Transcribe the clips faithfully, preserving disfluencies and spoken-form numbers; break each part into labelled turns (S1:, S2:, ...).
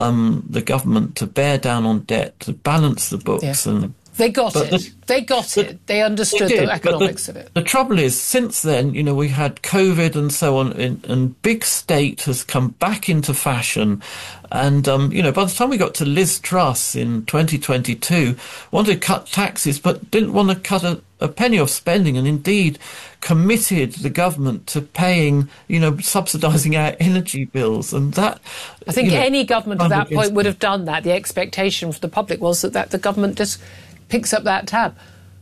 S1: um, the government to bear down on debt, to balance the books.
S2: Yeah.
S1: and
S2: They got
S1: But
S2: it.
S1: the-
S2: they got
S1: the-
S2: it. They understood
S1: They did,
S2: the
S1: but
S2: economics
S1: the,
S2: of it.
S1: The trouble is, since then, you know, we had COVID and so on, and, and big state has come back into fashion. And, um, you know, by the time we got to Liz Truss in twenty twenty-two, wanted to cut taxes, but didn't want to cut a, a penny off spending, and indeed committed the government to paying, you know, subsidising our energy bills. And that...
S2: I think
S1: you know,
S2: any government at that
S1: against-
S2: point would have done that. The expectation for the public was that, that the government just picks up that tab.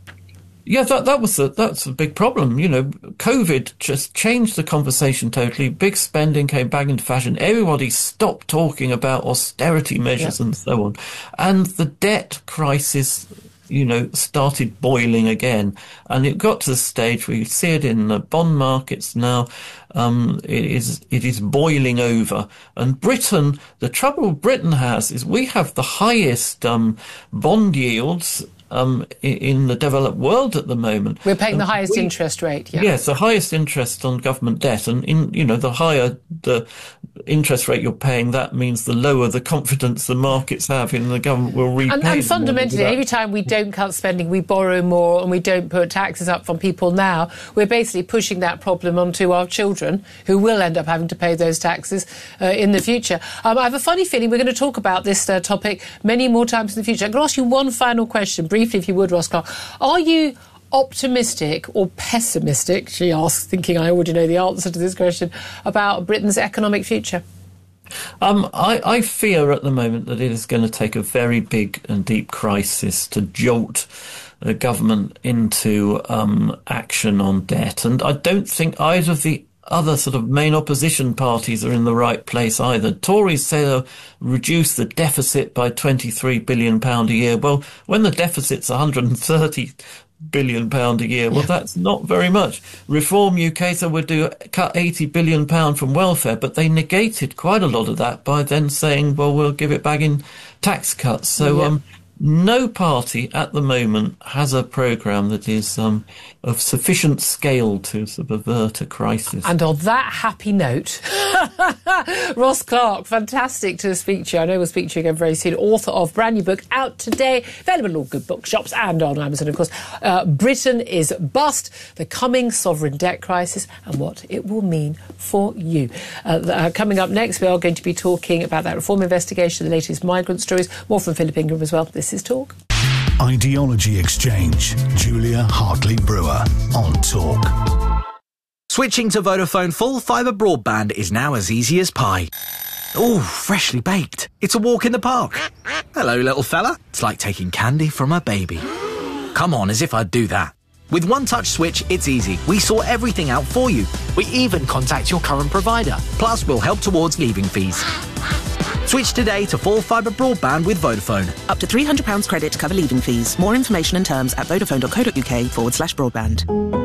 S1: Yeah, that that was a, that's a big problem. You know, COVID just changed the conversation totally. Big spending came back into fashion. Everybody stopped talking about austerity measures
S2: Yep.
S1: and so on. And the debt crisis, you know, started boiling again. And it got to the stage where you see it in the bond markets now. Um, it is, it is boiling over. And Britain, the trouble Britain has is we have the highest, um, bond yields Um, in, in the developed world at the moment.
S2: We're paying the
S1: And
S2: highest
S1: we-
S2: interest rate. Yeah.
S1: Yes, the highest interest on government debt, and in you know the higher the interest rate you're paying, that means the lower the confidence the markets have in the government will repay.
S2: And,
S1: them
S2: and fundamentally,
S1: without-
S2: every time we don't cut spending, we borrow more, and we don't put taxes up from people now, we're basically pushing that problem onto our children, who will end up having to pay those taxes uh, in the future. Um, I have a funny feeling we're going to talk about this uh, topic many more times in the future. I'm going to ask you one final question, briefly, if you would, Ross Clark. Are you optimistic or pessimistic, she asks, thinking I already know the answer to this question, about Britain's economic future?
S1: Um, I, I fear at the moment that it is going to take a very big and deep crisis to jolt the government into um, action on debt. And I don't think either of the other sort of main opposition parties are in the right place either. Tories say they'll reduce the deficit by twenty-three billion pounds a year. Well, when the deficit's one hundred thirty billion pounds a year, well, that's not very much. Reform U K said we'd do cut eighty billion pounds from welfare, but they negated quite a lot of that by then saying, well, we'll give it back in tax cuts. So,
S2: Yeah.
S1: um, no party at the moment has a programme that is um, of sufficient scale to sort of avert a crisis.
S2: And on that happy note, Ross Clark, fantastic to speak to you. I know we'll speak to you again very soon. Author of brand new book out today, available in all good bookshops and on Amazon, of course. Uh, Britain is Bust, the coming sovereign debt crisis and what it will mean for you. Uh, uh, coming up next, we are going to be talking about that reform investigation, the latest migrant stories. More from Philip Ingram as well. This is Talk.
S3: Ideology Exchange. Julia Hartley-Brewer on Talk.
S4: Switching to Vodafone full fibre broadband is now as easy as pie. Ooh, freshly baked. It's a walk in the park. Hello, little fella. It's like taking candy from a baby. Come on, as if I'd do that. With One Touch Switch, it's easy. We sort everything out for you. We even contact your current provider. Plus, we'll help towards leaving fees. Switch today to full fibre broadband with Vodafone.
S5: Up to three hundred pounds credit to cover leaving fees. More information and terms at vodafone.co.uk forward slash broadband.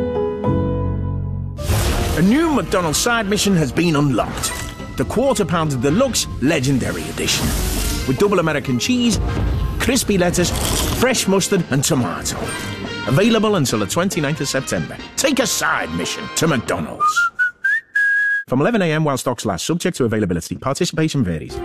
S6: A new McDonald's side mission has been unlocked. The Quarter Pounder Deluxe Legendary Edition. With double American cheese, crispy lettuce, fresh mustard and tomato. Available until the twenty-ninth of September. Take a side mission to McDonald's. From eleven a m while stocks last, subject to availability. Participation varies.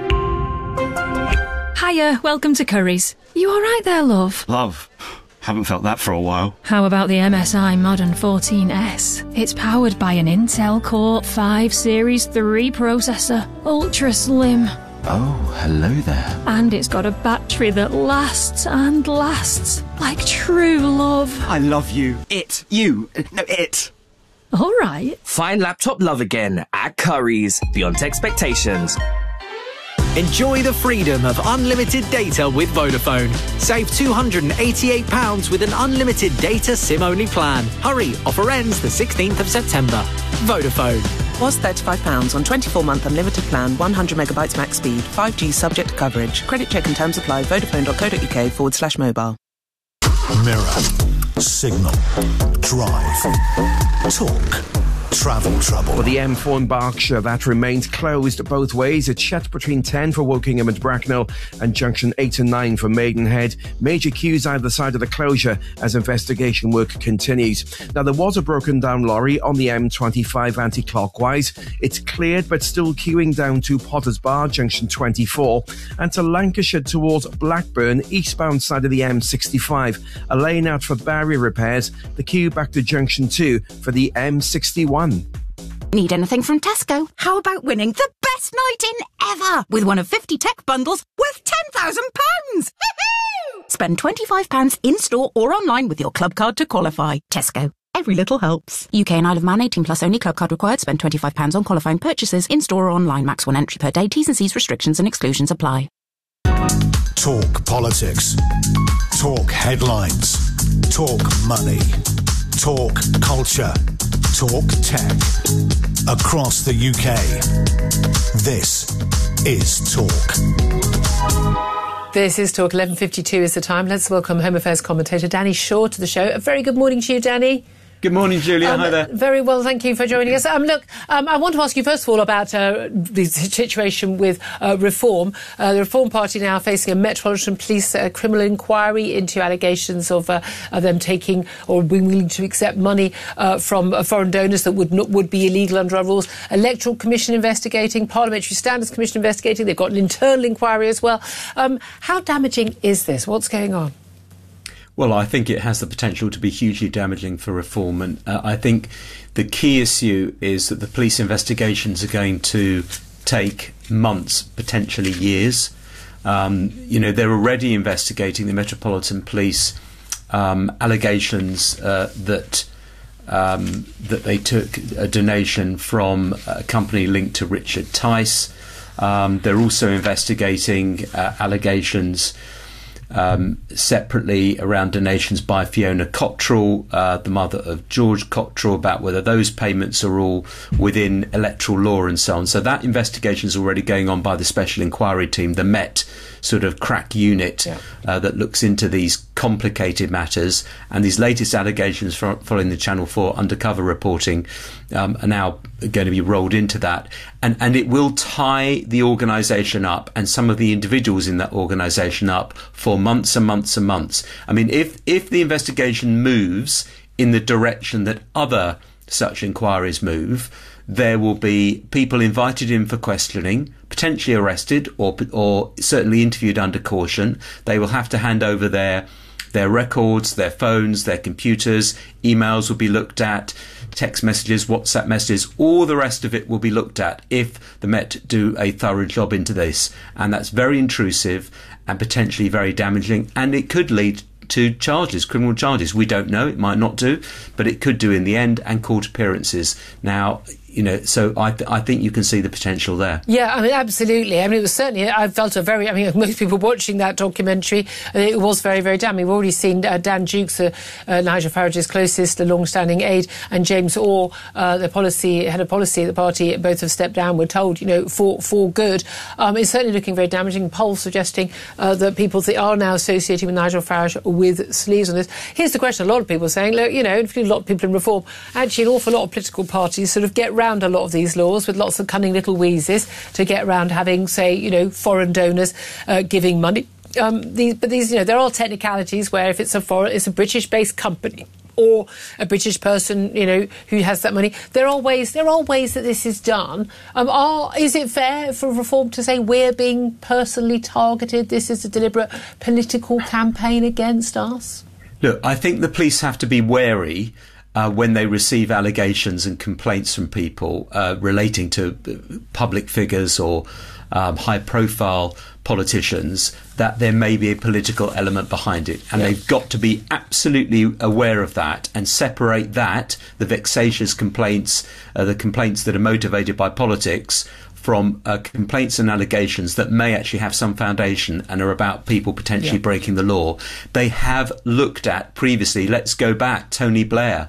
S7: Hiya, welcome to Curry's. You alright there, love?
S8: Love. Haven't felt that for a while.
S7: How about the M S I Modern fourteen S? It's powered by an Intel Core five Series three processor, ultra slim.
S8: Oh, hello there.
S7: And it's got a battery that lasts and lasts, like true love.
S8: I love you. It. You. No, it.
S7: Alright.
S9: Find laptop love again at Curry's, beyond expectations.
S4: Enjoy the freedom of unlimited data with Vodafone. Save two hundred eighty-eight pounds with an unlimited data SIM-only plan. Hurry, offer ends the sixteenth of September. Vodafone.
S5: Was thirty-five pounds on twenty-four month unlimited plan, one hundred megabytes max speed, five G subject to coverage. Credit check and terms apply. Vodafone.co.uk forward slash mobile.
S3: Mirror. Signal. Drive. Talk. travel trouble.
S6: For the M four in Berkshire, that remains closed both ways. It's shut between ten for Wokingham and Bracknell and junction eight and nine for Maidenhead. Major queues either side of the closure as investigation work continues. Now, there was a broken down lorry on the M twenty-five anti-clockwise. It's cleared but still queuing down to Potters Bar, junction twenty-four, and to Lancashire towards Blackburn, eastbound side of the M sixty-five. A lane out for barrier repairs. The queue back to junction two for the M sixty-one.
S10: Need anything from Tesco? How about winning the best night in ever with one of fifty tech bundles worth ten thousand pounds? Spend twenty-five pounds in-store or online with your club card to qualify. Tesco. Every little helps. U K and Isle of Man, eighteen plus only, club card required. Spend twenty-five pounds on qualifying purchases in-store or online. Max one entry per day. T's and C's, restrictions and exclusions apply.
S3: Talk politics. Talk headlines. Talk money. Talk culture. Talk tech. Across the U K. This is Talk.
S2: This is Talk. eleven fifty-two is the time. Let's welcome Home Affairs commentator Danny Shaw to the show. A very good morning to you, Danny.
S11: Good morning, Julia.
S2: Um,
S11: Hi there.
S2: Very well, thank you for joining us. Um, look, um, I want to ask you first of all about uh, the situation with uh, Reform. Uh, the Reform Party now facing a Metropolitan Police uh, criminal inquiry into allegations of, uh, of them taking or being willing to accept money uh, from uh, foreign donors that would not, would be illegal under our rules. Electoral Commission investigating, Parliamentary Standards Commission investigating. They've got an internal inquiry as well. Um, how damaging is this? What's going on?
S11: Well, I think it has the potential to be hugely damaging for Reform, and uh, I think the key issue is that the police investigations are going to take months, potentially years. Um, you know, they're already investigating, the Metropolitan Police, um, allegations uh, that um, that they took a donation from a company linked to Richard Tice. Um, they're also investigating uh, allegations Um, separately around donations by Fiona Cottrell, uh, the mother of George Cottrell, about whether those payments are all within electoral law and so on. So that investigation is already going on by the Special Inquiry Team, the Met sort of crack unit yeah. uh, that looks into these complicated matters. And these latest allegations from, following the Channel four undercover reporting um, are now going to be rolled into that. And, and it will tie the organisation up and some of the individuals in that organisation up for months and months and months. I mean, if, if the investigation moves in the direction that other such inquiries move, there will be people invited in for questioning, potentially arrested or or certainly interviewed under caution. They will have to hand over their their records, their phones, their computers. Emails will be looked at, text messages, WhatsApp messages, all the rest of it will be looked at if the Met do a thorough job into this. And that's very intrusive and potentially very damaging, and it could lead to charges, criminal charges. We don't know, it might not do, but it could do in the end, and court appearances. Now, you know, so I, th- I think you can see the potential there.
S2: Yeah, I mean, absolutely. I mean, it was certainly, I felt a very, I mean, most people watching that documentary, it was very, very damning. We've already seen uh, Dan Dukes, uh, uh, Nigel Farage's closest, the long-standing aide, and James Orr, uh, the policy, head of policy at the party, both have stepped down, we're told, you know, for, for good. Um, it's certainly looking very damaging. Polls suggesting uh, that people th- are now associating with Nigel Farage with sleeves on this. Here's the question, a lot of people are saying, look, you know, including a lot of people in Reform, actually an awful lot of political parties sort of get around a lot of these laws with lots of cunning little wheezes to get around having, say, you know, foreign donors uh, giving money. Um, these, but these, you know, there are technicalities where if it's a foreign, it's a British-based company or a British person, you know, who has that money, there are ways. There are ways that this is done. Um, are is it fair for Reform to say we're being personally targeted? This is a deliberate political campaign against us.
S11: Look, I think the police have to be wary Uh, when they receive allegations and complaints from people uh, relating to public figures or um, high-profile politicians, that there may be a political element behind it. And yeah. they've got to be absolutely aware of that and separate that, the vexatious complaints, uh, the complaints that are motivated by politics, from uh, complaints and allegations that may actually have some foundation and are about people potentially yeah. breaking the law. They have looked at previously, let's go back, Tony Blair,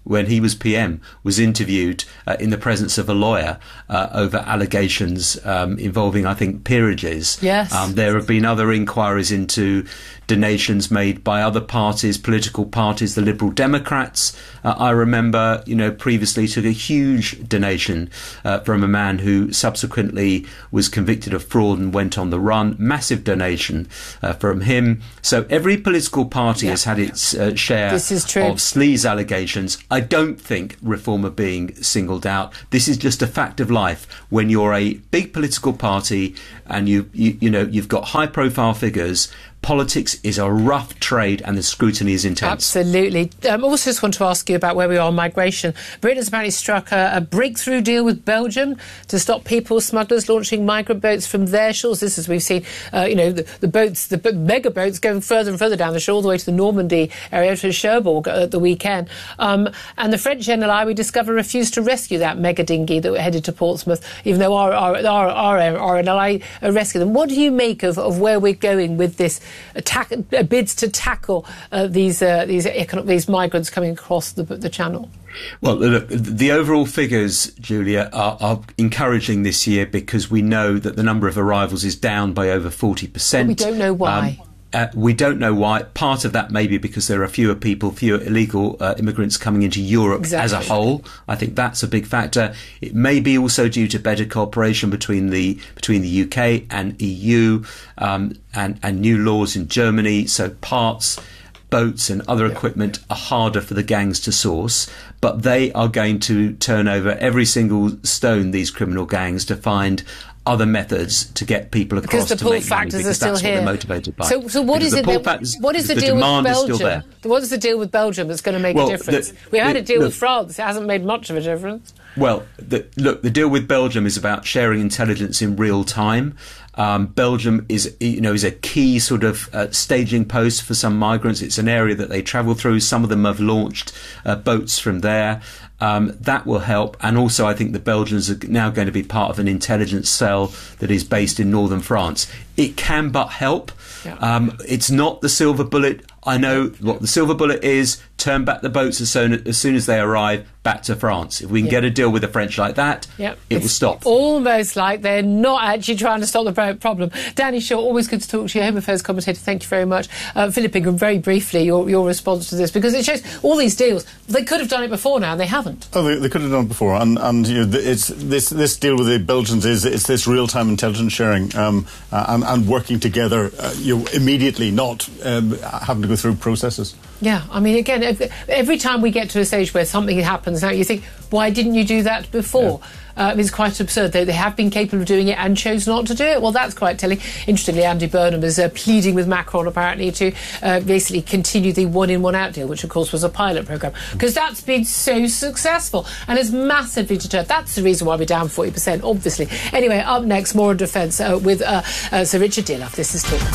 S11: when he was P M, was interviewed uh, in the presence of a lawyer uh, over allegations um, involving, I think, peerages.
S2: Yes.
S11: Um, there have been other inquiries into donations made by other parties, political parties, the Liberal Democrats. Uh, I remember, you know, previously took a huge donation uh, from a man who subsequently was convicted of fraud and went on the run. Massive donation uh, from him. So every political party yeah. has had its uh, share
S2: this is true.
S11: of sleaze allegations. I don't think Reform are being singled out. This is just a fact of life. When you're a big political party and you, you, you know, you've got high-profile figures, politics is a rough trade and the scrutiny is intense.
S2: Absolutely. I um, also just want to ask you about where we are on migration. Britain has apparently struck a, a breakthrough deal with Belgium to stop people smugglers launching migrant boats from their shores. This is, we've seen, uh, you know, the, the boats, the mega boats going further and further down the shore, all the way to the Normandy area, to Cherbourg at the weekend. Um, and the French N L I, we discover, refused to rescue that mega dinghy that headed to Portsmouth, even though our, our, our, our, our N L I rescued them. What do you make of, of where we're going with this Attack, uh, bids to tackle uh, these uh, these econo- these migrants coming across the, the channel?
S11: Well, look, the overall figures, Julia, are, are encouraging this year because we know that the number of arrivals is down by over forty percent.
S2: But we don't know why.
S11: Um, Uh, we don't know why. Part of that may be because there are fewer people, fewer illegal uh, immigrants coming into Europe
S2: exactly.
S11: as a whole. I think that's a big factor. It may be also due to better cooperation between the between the U K and E U um, and, and new laws in Germany. So parts, boats and other equipment are harder for the gangs to source, but they are going to turn over every single stone, these criminal gangs, to find other methods to get people across
S2: because the
S11: to
S2: pull
S11: make
S2: factors
S11: money,
S2: are still
S11: that's
S2: here.
S11: What they're motivated by.
S2: So, so what
S11: because
S2: is it?
S11: The
S2: that,
S11: factors,
S2: what is the,
S11: the
S2: deal with
S11: Belgium?
S2: What is the deal with Belgium that's going to make
S11: well,
S2: a difference?
S11: The,
S2: we had
S11: the,
S2: a deal
S11: look,
S2: with France. It hasn't made much of a difference.
S11: Well, the, look, the deal with Belgium is about sharing intelligence in real time. Um, Belgium is, you know, is a key sort of uh, staging post for some migrants. It's an area that they travel through. Some of them have launched uh, boats from there. Um, that will help. And also, I think the Belgians are now going to be part of an intelligence cell that is based in northern France. It can but help. Yeah. Um, it's not the silver bullet. I know what the silver bullet is. Turn back the boats as soon as, soon as they arrive back to France. If we can yeah. get a deal with the French like that, yep. it
S2: it's
S11: will stop.
S2: Almost like they're not actually trying to stop the problem. Danny Shaw, always good to talk to you, Home Affairs commentator. Thank you very much. Uh, Philip Ingram, very briefly, your, your response to this, because it shows all these deals, they could have done it before now, and they haven't.
S12: Oh, they, they could have done it before, and, and you know, it's this this deal with the Belgians is it's this real-time intelligence sharing um, uh, and, and working together uh, you know, immediately, not um, having to go through processes.
S2: Yeah, I mean, again, every time we get to a stage where something happens now, you think, why didn't you do that before? Yeah. Uh, it's quite absurd. They, they have been capable of doing it and chose not to do it. Well, that's quite telling. Interestingly, Andy Burnham is uh, pleading with Macron, apparently, to uh, basically continue the one in, one out deal, which, of course, was a pilot programme, because that's been so successful and has massively deterred. That's the reason why we're down forty percent, obviously. Anyway, up next, more on defence uh, with uh, uh, Sir Richard Dearlove. This is Talk.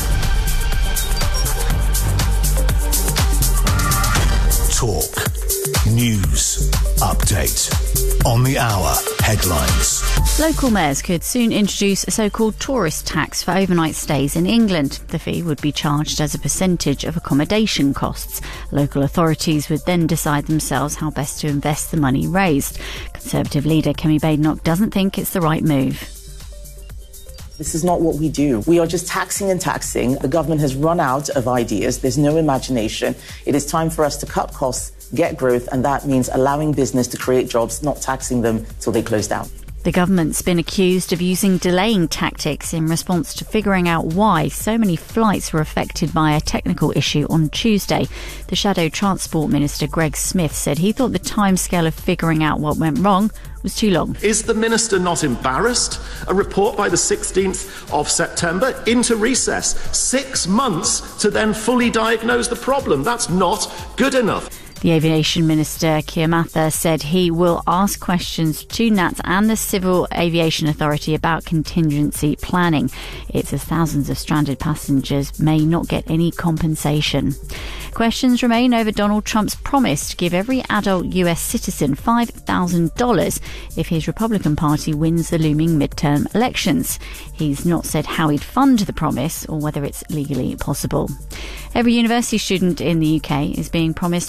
S3: Talk. News. Update. On the hour. Headlines.
S13: Local mayors could soon introduce a so-called tourist tax for overnight stays in England. The fee would be charged as a percentage of accommodation costs. Local authorities would then decide themselves how best to invest the money raised. Conservative leader Kemi Badenoch doesn't think it's the right move.
S14: This is not what we do. We are just taxing and taxing. The government has run out of ideas. There's no imagination. It is time for us to cut costs, get growth, and that means allowing business to create jobs, not taxing them till they close down.
S13: The government's been accused of using delaying tactics in response to figuring out why so many flights were affected by a technical issue on Tuesday. The Shadow Transport Minister Greg Smith said he thought the timescale of figuring out what went wrong was too long.
S15: Is the Minister not embarrassed? A report by the sixteenth of September into recess. Six months to then fully diagnose the problem. That's not good enough.
S13: The Aviation Minister, Keir Mather, said he will ask questions to N A T and the Civil Aviation Authority about contingency planning. It's as thousands of stranded passengers may not get any compensation. Questions remain over Donald Trump's promise to give every adult U S citizen five thousand dollars if his Republican Party wins the looming midterm elections. He's not said how he'd fund the promise or whether it's legally possible. Every university student in the U K is being promised hands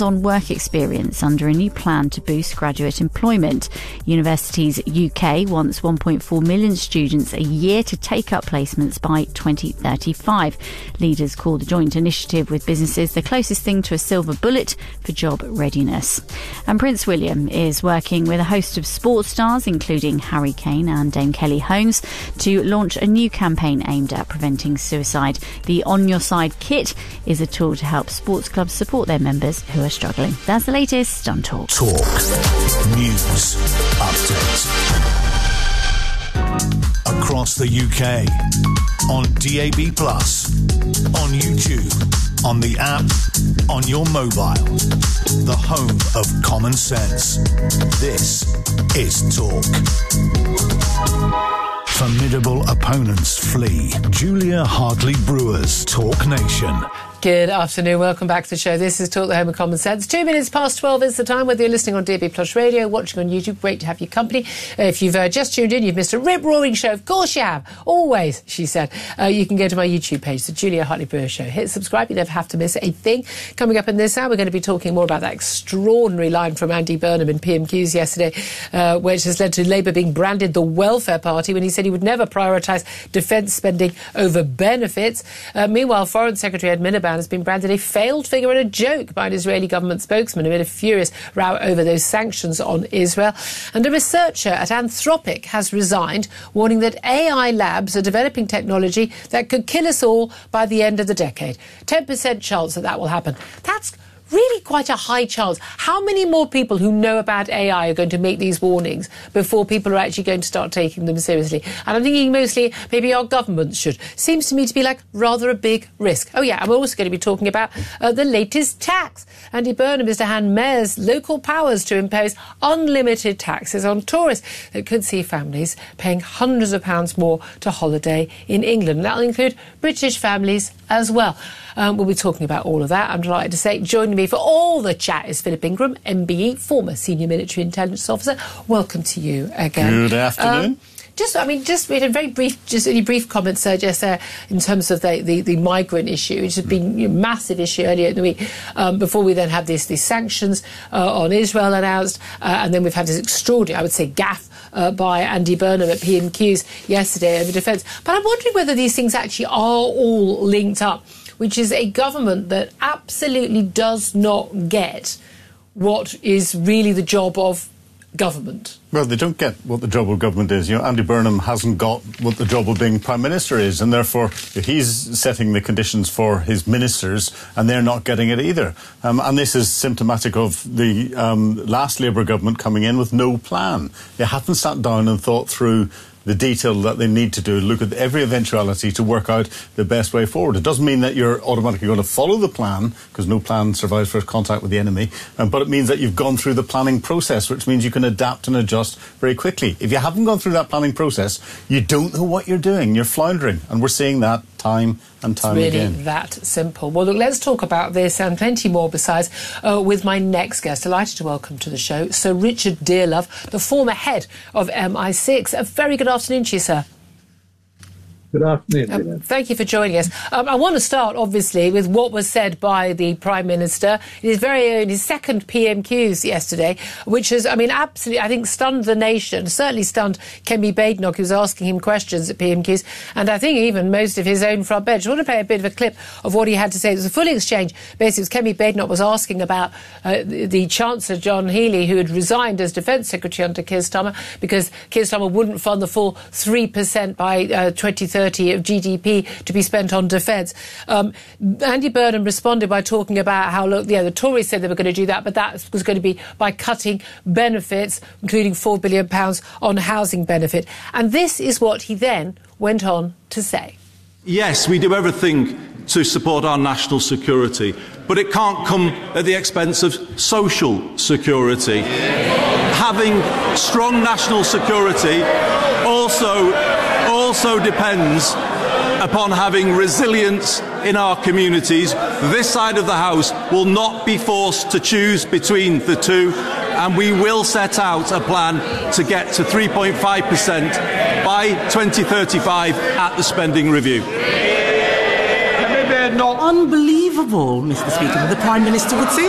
S13: hands-on work experience under a new plan to boost graduate employment. Universities U K wants one point four million students a year to take up placements by twenty thirty-five. Leaders call the joint initiative with businesses the closest thing to a silver bullet for job readiness. And Prince William is working with a host of sports stars, including Harry Kane and Dame Kelly Holmes, to launch a new campaign aimed at preventing suicide. The On Your Side kit is a tool to help sports clubs support their members who are struggling. That's the latest on Talk.
S3: Talk News Update. Across the U K, on D A B plus, on YouTube, on the app, on your mobile. The home of common sense. This is Talk. Formidable opponents flee. Julia Hartley Brewer's Talk Nation.
S2: Good afternoon. Welcome back to the show. This is Talk, the home of common sense. Two minutes past twelve is the time, whether you're listening on D A B Plus Radio, watching on YouTube. Great to have your company. Uh, if you've uh, just tuned in, you've missed a rip-roaring show. Of course you have. Always, she said. Uh, you can go to my YouTube page, the Julia Hartley Brewer Show. Hit subscribe. You never have to miss a thing. Coming up in this hour, we're going to be talking more about that extraordinary line from Andy Burnham in P M Qs yesterday, uh, which has led to Labour being branded the welfare party when he said he would never prioritise defence spending over benefits. Uh, meanwhile, Foreign Secretary Ed Miliband has been branded a failed figure and a joke by an Israeli government spokesman amid a furious row over those sanctions on Israel. And a researcher at Anthropic has resigned, warning that A I labs are developing technology that could kill us all by the end of the decade. ten percent chance that that will happen. That's really quite a high chance. How many more people who know about A I are going to make these warnings before people are actually going to start taking them seriously? And I'm thinking mostly maybe our governments should. Seems to me to be like rather a big risk. Oh yeah, I'm also going to be talking about uh, the latest tax. Andy Burnham is to hand mayors local powers to impose unlimited taxes on tourists that could see families paying hundreds of pounds more to holiday in England. And that'll include British families as well. Um, we'll be talking about all of that. I'm delighted to say, joining me for all the chat is Philip Ingram, M B E, former Senior Military Intelligence Officer. Welcome to you again.
S12: Good afternoon.
S2: Um, Just, I mean, just we had a very brief, just any brief comments, uh, just uh, in terms of the, the, the migrant issue, which has been a massive issue earlier in the week. Um, before we then had this, these sanctions uh, on Israel announced, uh, and then we've had this extraordinary, I would say, gaffe uh, by Andy Burnham at P M Qs yesterday over defence. But I'm wondering whether these things actually are all linked up, which is a government that absolutely does not get what is really the job of government.
S12: Well, they don't get what the job of government is. You know, Andy Burnham hasn't got what the job of being Prime Minister is, and therefore he's setting the conditions for his ministers, and they're not getting it either. Um, and this is symptomatic of the um, last Labour government coming in with no plan. They haven't sat down and thought through the detail that they need to do, look at every eventuality to work out the best way forward. It doesn't mean that you're automatically going to follow the plan, because no plan survives first contact with the enemy, um, but it means that you've gone through the planning process, which means you can adapt and adjust very quickly. If you haven't gone through that planning process, you don't know what you're doing. You're floundering, and we're seeing that time and time
S2: it's really
S12: again.
S2: That simple. Well, look, let's talk about this and plenty more besides uh, with my next guest. Delighted to welcome to the show Sir Richard Dearlove, the former head of M I six. A very good afternoon to you, sir.
S16: Good afternoon.
S2: Um, thank you for joining us. Um, I want to start, obviously, with what was said by the Prime Minister in his very own, his second P M Qs yesterday, which has, I mean, absolutely, I think, stunned the nation, certainly stunned Kemi Badenoch, who was asking him questions at P M Qs, and I think even most of his own front bench. I want to play a bit of a clip of what he had to say. It was a full exchange. Basically, Kemi Badenoch was asking about uh, the, the Chancellor, John Healey, who had resigned as Defence Secretary under Keir Starmer, because Keir Starmer wouldn't fund the full three percent by uh, twenty thirty of G D P to be spent on defence. Um, Andy Burnham responded by talking about how, look, yeah, the Tories said they were going to do that, but that was going to be by cutting benefits, including four billion pounds on housing benefit. And this is what he then went on to say.
S17: Yes, we do everything to support our national security, but it can't come at the expense of social security. Having strong national security also also depends upon having resilience in our communities. This side of the House will not be forced to choose between the two, and we will set out a plan to get to three point five percent by twenty thirty-five at the spending review.
S18: Not unbelievable, Mister Speaker, that the Prime Minister would say that.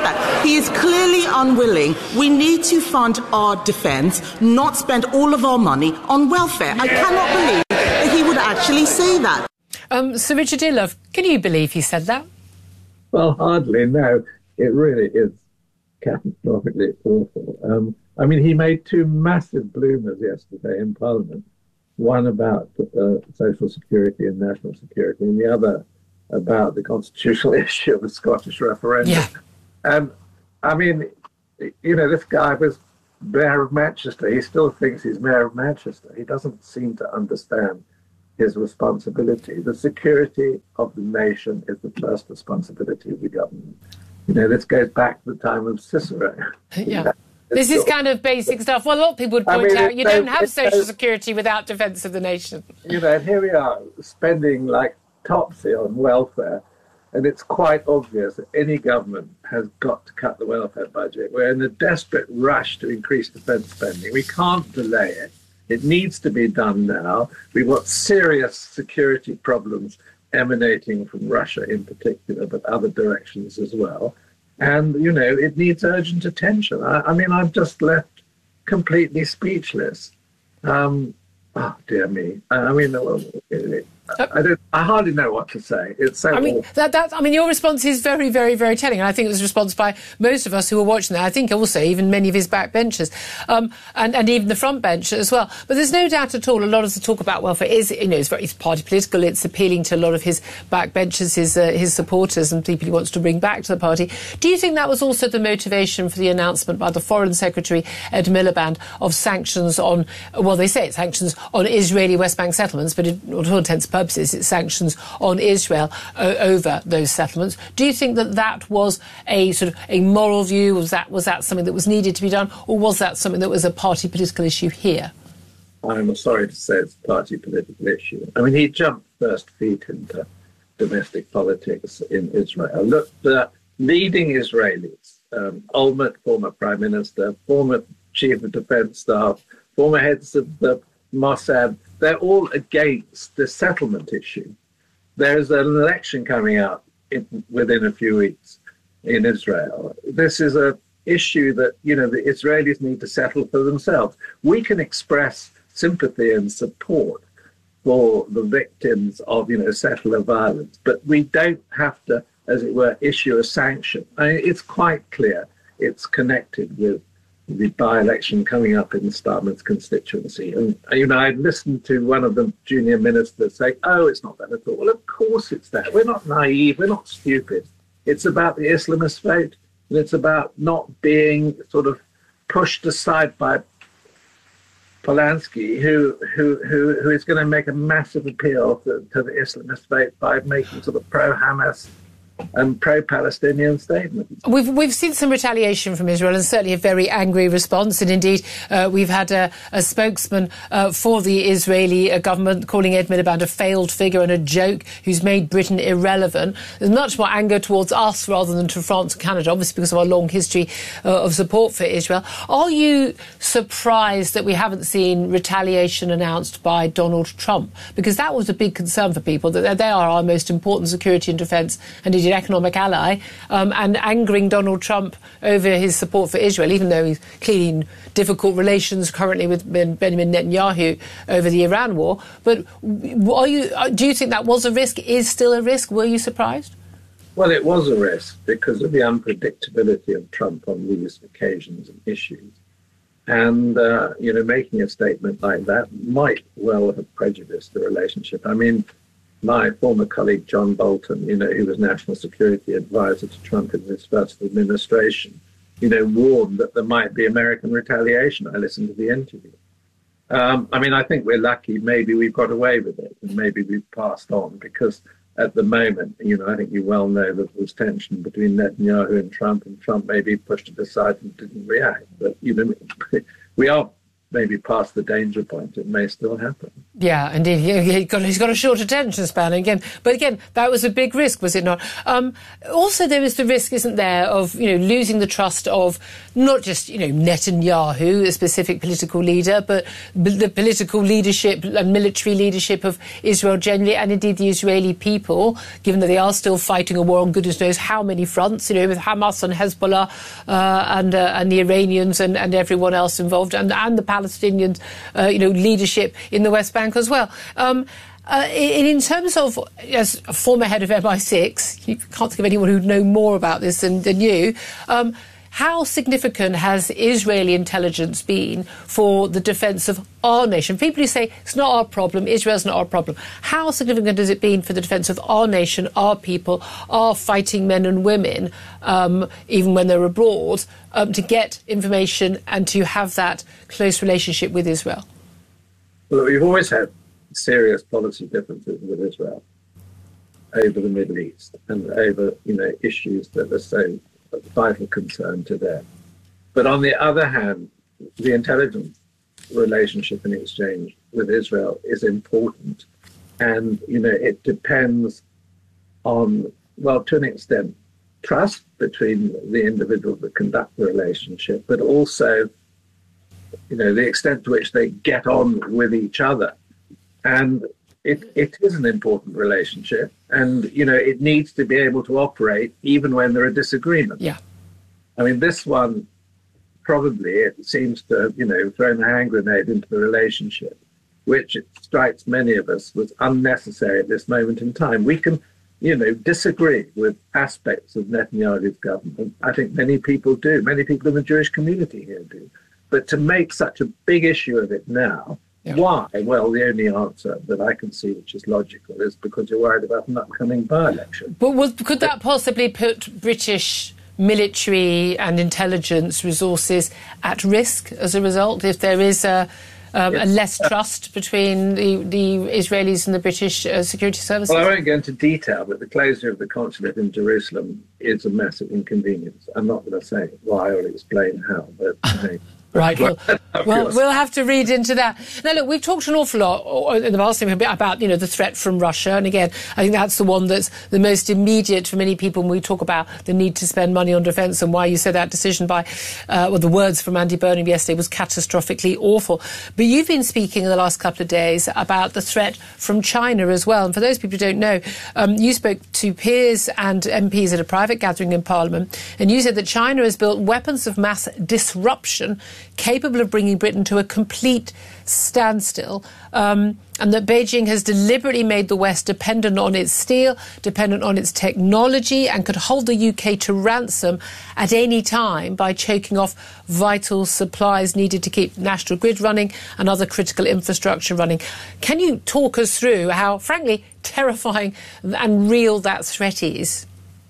S14: He is clearly unwilling. We need to fund our defence, not spend all of our money on welfare. I cannot believe that he would actually say that.
S2: Um, Sir Richard Dearlove, can you believe he said that?
S16: Well, hardly, no. It really is catastrophically awful. Um, I mean, he made two massive bloomers yesterday in Parliament, one about uh, social security and national security, and the other about the constitutional issue of the Scottish referendum.
S2: Yeah.
S16: Um, I mean, you know, this guy was Mayor of Manchester. He still thinks he's Mayor of Manchester. He doesn't seem to understand his responsibility. The security of the nation is the first responsibility of the government. You know, this goes back to the time of Cicero.
S2: Yeah. This is kind of basic stuff. Well, a lot of people would point I mean, out you don't have social security without defence of the nation.
S16: You know, and here we are spending like topsy on welfare, and it's quite obvious that any government has got to cut the welfare budget. We're in a desperate rush to increase defence spending. We can't delay it. It needs to be done now. We've got serious security problems emanating from Russia in particular, but other directions as well. And, you know, it needs urgent attention. I, I mean, I'm just left completely speechless. Um, oh, dear me. I, I mean, I, I don't. I hardly know what to say. It's so.
S2: I mean,
S16: awful.
S2: that, that. I mean, your response is very, very, very telling, and I think it was a response by most of us who were watching that. I think also even many of his backbenchers, um, and and even the front bench as well. But there's no doubt at all. A lot of the talk about welfare is, you know, it's very it's party political. It's appealing to a lot of his backbenchers, his uh, his supporters, and people he wants to bring back to the party. Do you think that was also the motivation for the announcement by the Foreign Secretary Ed Miliband of sanctions on? Well, they say it's sanctions on Israeli West Bank settlements, but it, for all intents and purposes, it's sanctions on Israel o- over those settlements. Do you think that that was a sort of a moral view? Was that was that something that was needed to be done, or was that something that was a party political issue here?
S16: I'm sorry to say it's a party political issue. I mean, he jumped first feet into domestic politics in Israel. Look, the leading Israelis, um, Olmert, former prime minister, former chief of defense staff, former heads of the Mossad, they're all against the settlement issue. There's an election coming up in, within a few weeks in Israel. This is an issue that, you know, the Israelis need to settle for themselves. We can express sympathy and support for the victims of, you know, settler violence, but we don't have to, as it were, issue a sanction. I mean, it's quite clear it's connected with the by-election coming up in Starmer's constituency. And, you know, I listened to one of the junior ministers say, oh, it's not that at all. Well, of course it's that. We're not naive. We're not stupid. It's about the Islamist vote, and it's about not being sort of pushed aside by Polanski, who who who, who is going to make a massive appeal to, to the Islamist vote by making sort of pro-Hamas and pro-Palestinian statements.
S2: We've we've seen some retaliation from Israel, and certainly a very angry response. And indeed, uh, we've had a, a spokesman uh, for the Israeli uh, government calling Ed Miliband a failed figure and a joke who's made Britain irrelevant. There's much more anger towards us rather than to France and Canada, obviously because of our long history uh, of support for Israel. Are you surprised that we haven't seen retaliation announced by Donald Trump? Because that was a big concern for people, that they are our most important security and defence and indeed economic ally, um, and angering Donald Trump over his support for Israel, even though he's clearly in difficult relations currently with Benjamin Netanyahu over the Iran war. But are you, do you think that was a risk, is still a risk? Were you surprised?
S16: Well, it was a risk because of the unpredictability of Trump on these occasions and issues. And, uh, you know, making a statement like that might well have prejudiced the relationship. I mean, my former colleague, John Bolton, you know, who was National Security Advisor to Trump in his first administration, you know, warned that there might be American retaliation. I listened to the interview. Um, I mean, I think we're lucky. Maybe we've got away with it and maybe we've passed on because at the moment, you know, I think you well know that there was tension between Netanyahu and Trump, and Trump maybe pushed it aside and didn't react. But, you know, we are maybe past the danger point. It may still happen.
S2: Yeah, indeed. He, he got, he's got a short attention span again. But again, that was a big risk, was it not? Um, also, there is the risk, isn't there, of, you know, losing the trust of not just, you know, Netanyahu, a specific political leader, but the political leadership and military leadership of Israel generally, and indeed the Israeli people, given that they are still fighting a war on goodness knows how many fronts, you know, with Hamas and Hezbollah uh, and uh, and the Iranians and, and everyone else involved, and, and the Palestinians, uh, you know, leadership in the West Bank as well. Um, uh, in, in terms of, as a former head of M I six, you can't think of anyone who'd know more about this than, than you, um, how significant has Israeli intelligence been for the defence of our nation? People who say it's not our problem, Israel's not our problem. How significant has it been for the defence of our nation, our people, our fighting men and women, um, even when they're abroad, um, to get information and to have that close relationship with Israel?
S16: Well, we've always had serious policy differences with Israel over the Middle East and over, you know, issues that are so of vital concern to them. But on the other hand, the intelligence relationship and exchange with Israel is important. And, you know, it depends on, well, to an extent, trust between the individuals that conduct the relationship, but also, you know, the extent to which they get on with each other. And it, it is an important relationship. And, you know, it needs to be able to operate even when there are disagreements.
S2: Yeah.
S16: I mean, this one, probably, it seems to have, you know, thrown a hand grenade into the relationship, which it strikes many of us was unnecessary at this moment in time. We can, you know, disagree with aspects of Netanyahu's government. I think many people do. Many people in the Jewish community here do. But to make such a big issue of it now, yeah. Why? Well, the only answer that I can see, which is logical, is because you're worried about an upcoming by-election.
S2: But was, could that possibly put British military and intelligence resources at risk as a result, if there is a, um, yes. a less trust between the, the Israelis and the British uh, security services?
S16: Well, I won't go into detail, but the closure of the consulate in Jerusalem is a massive inconvenience. I'm not going to say why or explain how, but... You know,
S2: Right, well, well, we'll have to read into that. Now, look, we've talked an awful lot in the past about, you know, the threat from Russia. And again, I think that's the one that's the most immediate for many people when we talk about the need to spend money on defence and why you said that decision by, uh, well, the words from Andy Burnham yesterday was catastrophically awful. But you've been speaking in the last couple of days about the threat from China as well. And for those people who don't know, um, you spoke to peers and M Ps at a private gathering in Parliament, and you said that China has built weapons of mass disruption capable of bringing Britain to a complete standstill, um, and that Beijing has deliberately made the West dependent on its steel, dependent on its technology, and could hold the U K to ransom at any time by choking off vital supplies needed to keep national grid running and other critical infrastructure running. Can you talk us through how, frankly, terrifying and real that threat is?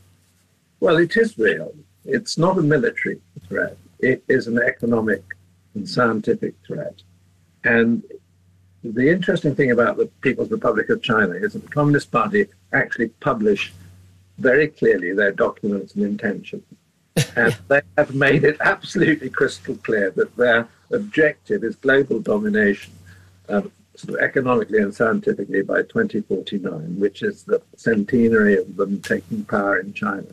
S16: Well, it is real. It's not a military threat. It is an economic and scientific threat. And the interesting thing about the People's Republic of China is that the Communist Party actually publish very clearly their documents and intentions. And they have made it absolutely crystal clear that their objective is global domination, um, sort of economically and scientifically by twenty forty-nine, which is the centenary of them taking power in China.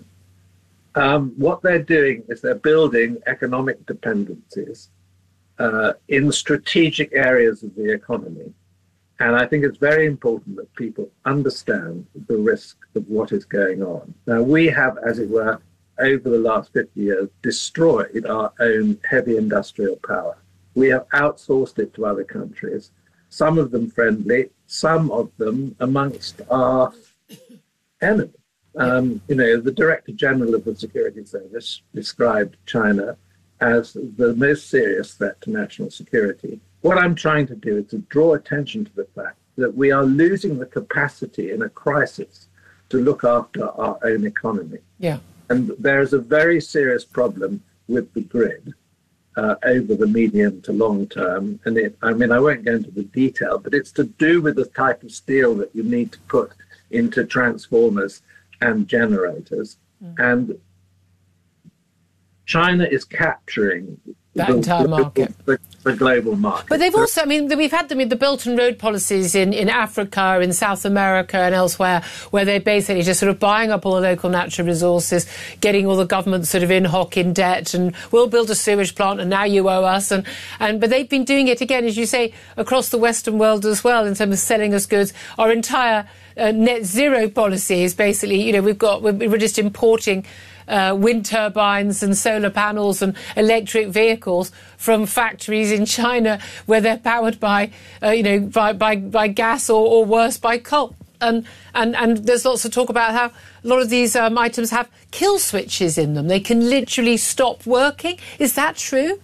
S16: Um, what they're doing is they're building economic dependencies uh, in strategic areas of the economy. And I think it's very important that people understand the risk of what is going on. Now, we have, as it were, over the last fifty years, destroyed our own heavy industrial power. We have outsourced it to other countries, some of them friendly, some of them amongst our enemies. Um, you know, the Director General of the Security Service described China as the most serious threat to national security. What I'm trying to do is to draw attention to the fact that we are losing the capacity in a crisis to look after our own economy.
S2: Yeah.
S16: And there is a very serious problem with the grid uh, over the medium to long term. And it, I mean, I won't go into the detail, but it's to do with the type of steel that you need to put into transformers and generators. Mm. And China is capturing
S2: that
S16: the,
S2: entire market.
S16: The, the global market.
S2: But they've also, I mean, we've had them in the Belt and Road policies in, in Africa, in South America and elsewhere, where they're basically just sort of buying up all the local natural resources, getting all the governments sort of in hoc in debt, and we'll build a sewage plant and now you owe us. And, and But they've been doing it, again, as you say, across the Western world as well, in terms of selling us goods. Our entire uh, net zero policy is basically, you know, we've got, we're, we're just importing Uh, wind turbines and solar panels and electric vehicles from factories in China where they're powered by, uh, you know, by, by, by gas or, or worse, by coal. And, and, and there's lots of talk about how a lot of these um, items have kill switches in them. They can literally stop working. Is that true?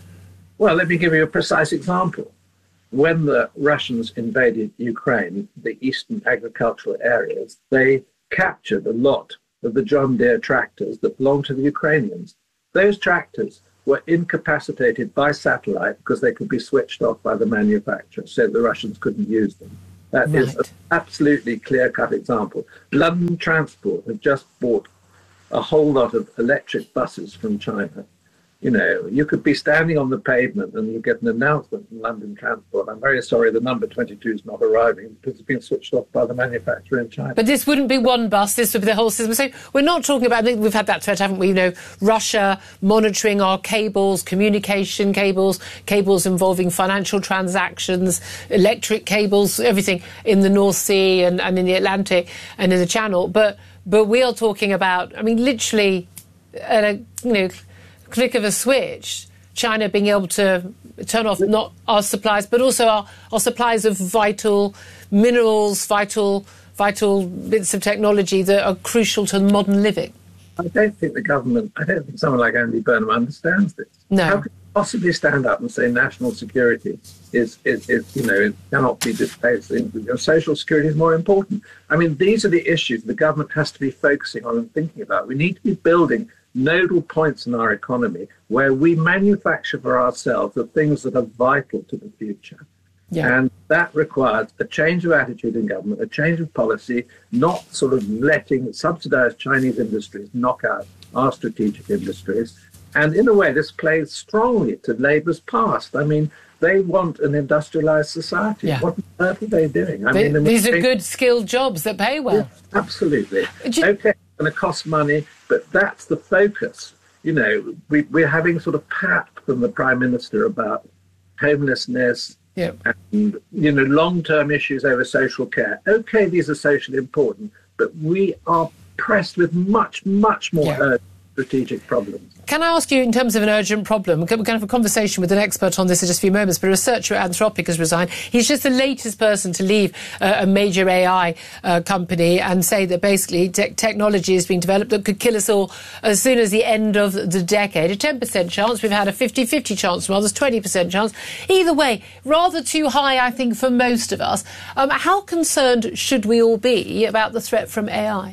S16: Well, let me give you a precise example. When the Russians invaded Ukraine, the eastern agricultural areas, they captured a lot of the John Deere tractors that belonged to the Ukrainians. Those tractors were incapacitated by satellite because they could be switched off by the manufacturer, so the Russians couldn't use them. That right. is an absolutely clear-cut example. London Transport have just bought a whole lot of electric buses from China. You know, you could be standing on the pavement and you get an announcement from London Transport. I'm very sorry, the number twenty-two is not arriving because it's been switched off by the manufacturer in China.
S2: But this wouldn't be one bus, this would be the whole system. So we're not talking about, I think we've had that threat, haven't we? You know, Russia monitoring our cables, communication cables, cables involving financial transactions, electric cables, everything in the North Sea and, and in the Atlantic and in the Channel. But, but we are talking about, I mean, literally, at a, you know, click of a switch, China being able to turn off not our supplies, but also our, our supplies of vital minerals, vital vital bits of technology that are crucial to modern living.
S16: I don't think the government, I don't think someone like Andy Burnham understands this.
S2: No.
S16: How can you possibly stand up and say national security is, is, is you know, it cannot be displaced? Social security is more important. I mean, these are the issues the government has to be focusing on and thinking about. We need to be building nodal points in our economy where we manufacture for ourselves the things that are vital to the future. Yeah. And that requires a change of attitude in government, a change of policy, not sort of letting subsidized Chinese industries knock out our strategic industries. And in a way, this plays strongly to Labour's past. I mean, they want an industrialized society. Yeah. What on earth are they doing? I
S2: they,
S16: mean,
S2: these are good, skilled jobs that pay well.
S16: Yeah, absolutely.
S2: You...
S16: Okay, it's going to cost money, but that's the focus. You know, we, we're having sort of pat from the Prime Minister about homelessness,
S2: yeah.
S16: and, you know, long-term issues over social care. Okay, these are socially important, but we are pressed with much, much more yeah. urgent strategic problems.
S2: Can I ask you, in terms of an urgent problem, we're going to have a conversation with an expert on this in just a few moments, but a researcher at Anthropic has resigned. He's just the latest person to leave uh, a major A I uh, company and say that basically te- technology is being developed that could kill us all as soon as the end of the decade. A ten percent chance. We've had a fifty-fifty chance from others, twenty percent chance. Either way, rather too high, I think, for most of us. Um, how concerned should we all be about the threat from A I?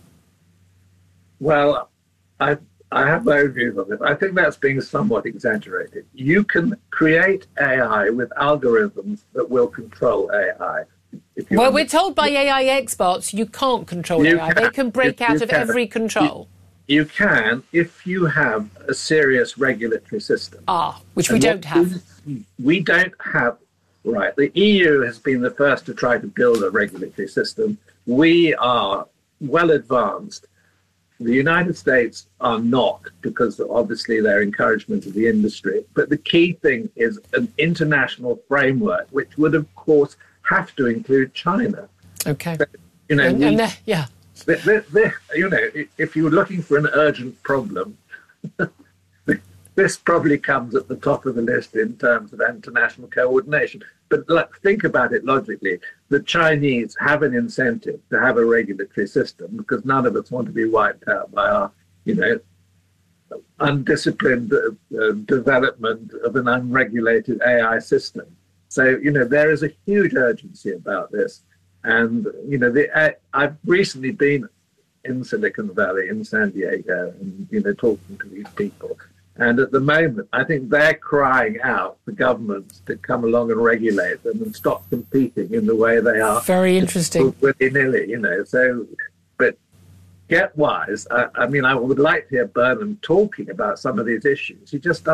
S16: Well, I... I have my own views on it. I think that's being somewhat exaggerated. You can create A I with algorithms that will control A I. If you
S2: well, we're told by A I experts you can't control
S16: you
S2: A I.
S16: Can,
S2: they can break out of
S16: can.
S2: every control.
S16: You, you can if you have a serious regulatory system.
S2: Ah, which we and don't have.
S16: We, we don't have, right. The E U has been the first to try to build a regulatory system. We are well advanced. The United States are not, because obviously their encouragement of the industry. But the key thing is an international framework, which would, of course, have to include China.
S2: Okay.
S16: So, you know,
S2: and,
S16: we,
S2: and, uh, yeah.
S16: They're, they're, they're, you know, if you were looking for an urgent problem, this probably comes at the top of the list in terms of international coordination. But look, think about it logically. The Chinese have an incentive to have a regulatory system because none of us want to be wiped out by our, you know, undisciplined uh, development of an unregulated A I system. So, you know, there is a huge urgency about this. And, you know, the, uh, I've recently been in Silicon Valley, in San Diego, and, you know, talking to these people. And at the moment, I think they're crying out for governments to come along and regulate them and stop competing in the way they are.
S2: Very interesting.
S16: Willy-nilly, you know. So, but get wise. I, I mean, I would like to hear Burnham talking about some of these issues. He just doesn't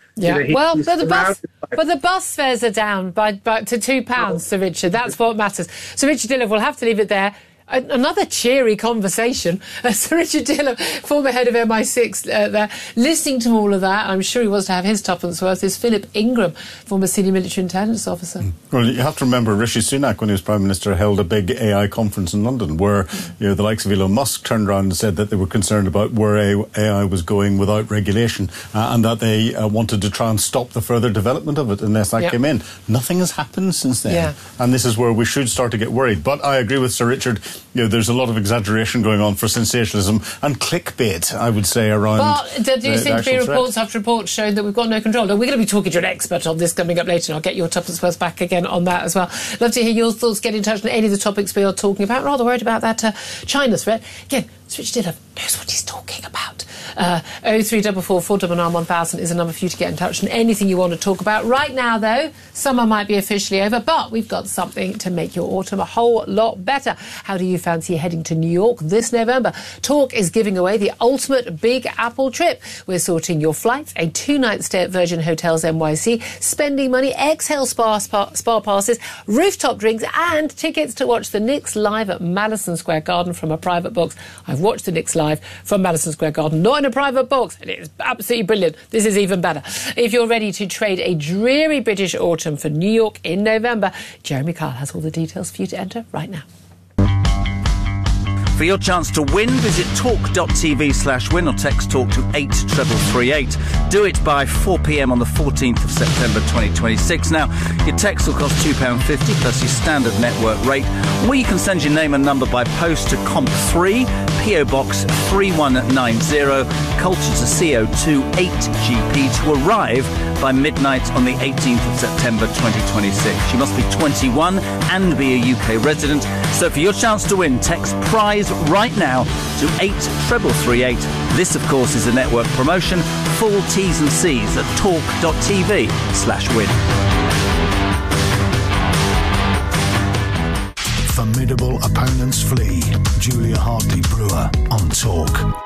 S2: Yeah,
S16: You know, he-
S2: well,
S16: he's
S2: but the bus,
S16: surrounded by-
S2: but the bus fares are down by, by to two pounds, Sir Richard. That's what matters. Sir Richard Dillon, we'll have to leave it there. A- Another cheery conversation. Uh, Sir Richard Dillon, former head of M I six, uh, there, listening to all of that, I'm sure he wants to have his tuppence worth, is Philip Ingram, former senior military intelligence officer.
S12: Well, you have to remember Rishi Sunak, when he was Prime Minister, held a big A I conference in London where you know the likes of Elon Musk turned around and said that they were concerned about where A I was going without regulation uh, and that they uh, wanted to try and stop the further development of it unless that
S2: Yeah.
S12: came in. Nothing has happened since then.
S2: Yeah.
S12: And this is where we should start to get worried. But I agree with Sir Richard. You know, there's a lot of exaggeration going on for sensationalism and clickbait, I would say, around.
S2: But there do
S12: the-
S2: seem
S12: the
S2: to be
S12: actual threat.
S2: reports after reports showing that we've got no control. Now, we're going to be talking to an expert on this coming up later, and I'll get your tuppence worth back again on that as well. Love to hear your thoughts. Get in touch on any of the topics we are talking about. Rather worried about that uh, China threat. Again, Switch Dillon knows what he's talking about. Uh, oh three four four, four nine nine, one thousand is a number for you to get in touch on anything you want to talk about. Right now, though, summer might be officially over, but we've got something to make your autumn a whole lot better. How do you fancy heading to New York this November? Talk is giving away the ultimate Big Apple trip. We're sorting your flights, a two-night stay at Virgin Hotels N Y C, spending money, Exhale Spa, spa, spa passes, rooftop drinks, and tickets to watch the Knicks live at Madison Square Garden from a private box. I've watched the Knicks live from Madison Square Garden, not in a private box, and it is absolutely brilliant. This is even better. If you're ready to trade a dreary British autumn for New York in November, Jeremy Kyle has all the details for you to enter right now.
S4: For your chance to win, visit talk.tv slash win or text talk to eight three three eight. Do it by four p.m. on the fourteenth of September twenty twenty-six. Now, your text will cost two pounds fifty plus your standard network rate, or you can send your name and number by post to Comp three, P O Box three one nine zero, Colchester C O two eight G P to arrive by midnight on the eighteenth of September twenty twenty-six. You must be twenty-one and be a U K resident. So for your chance to win, text PRIZE right now to eight three three eight. This, of course, is a network promotion. Full T's and C's at talk.tv slash win.
S3: Formidable opponents flee. Julia Hartley Brewer on Talk.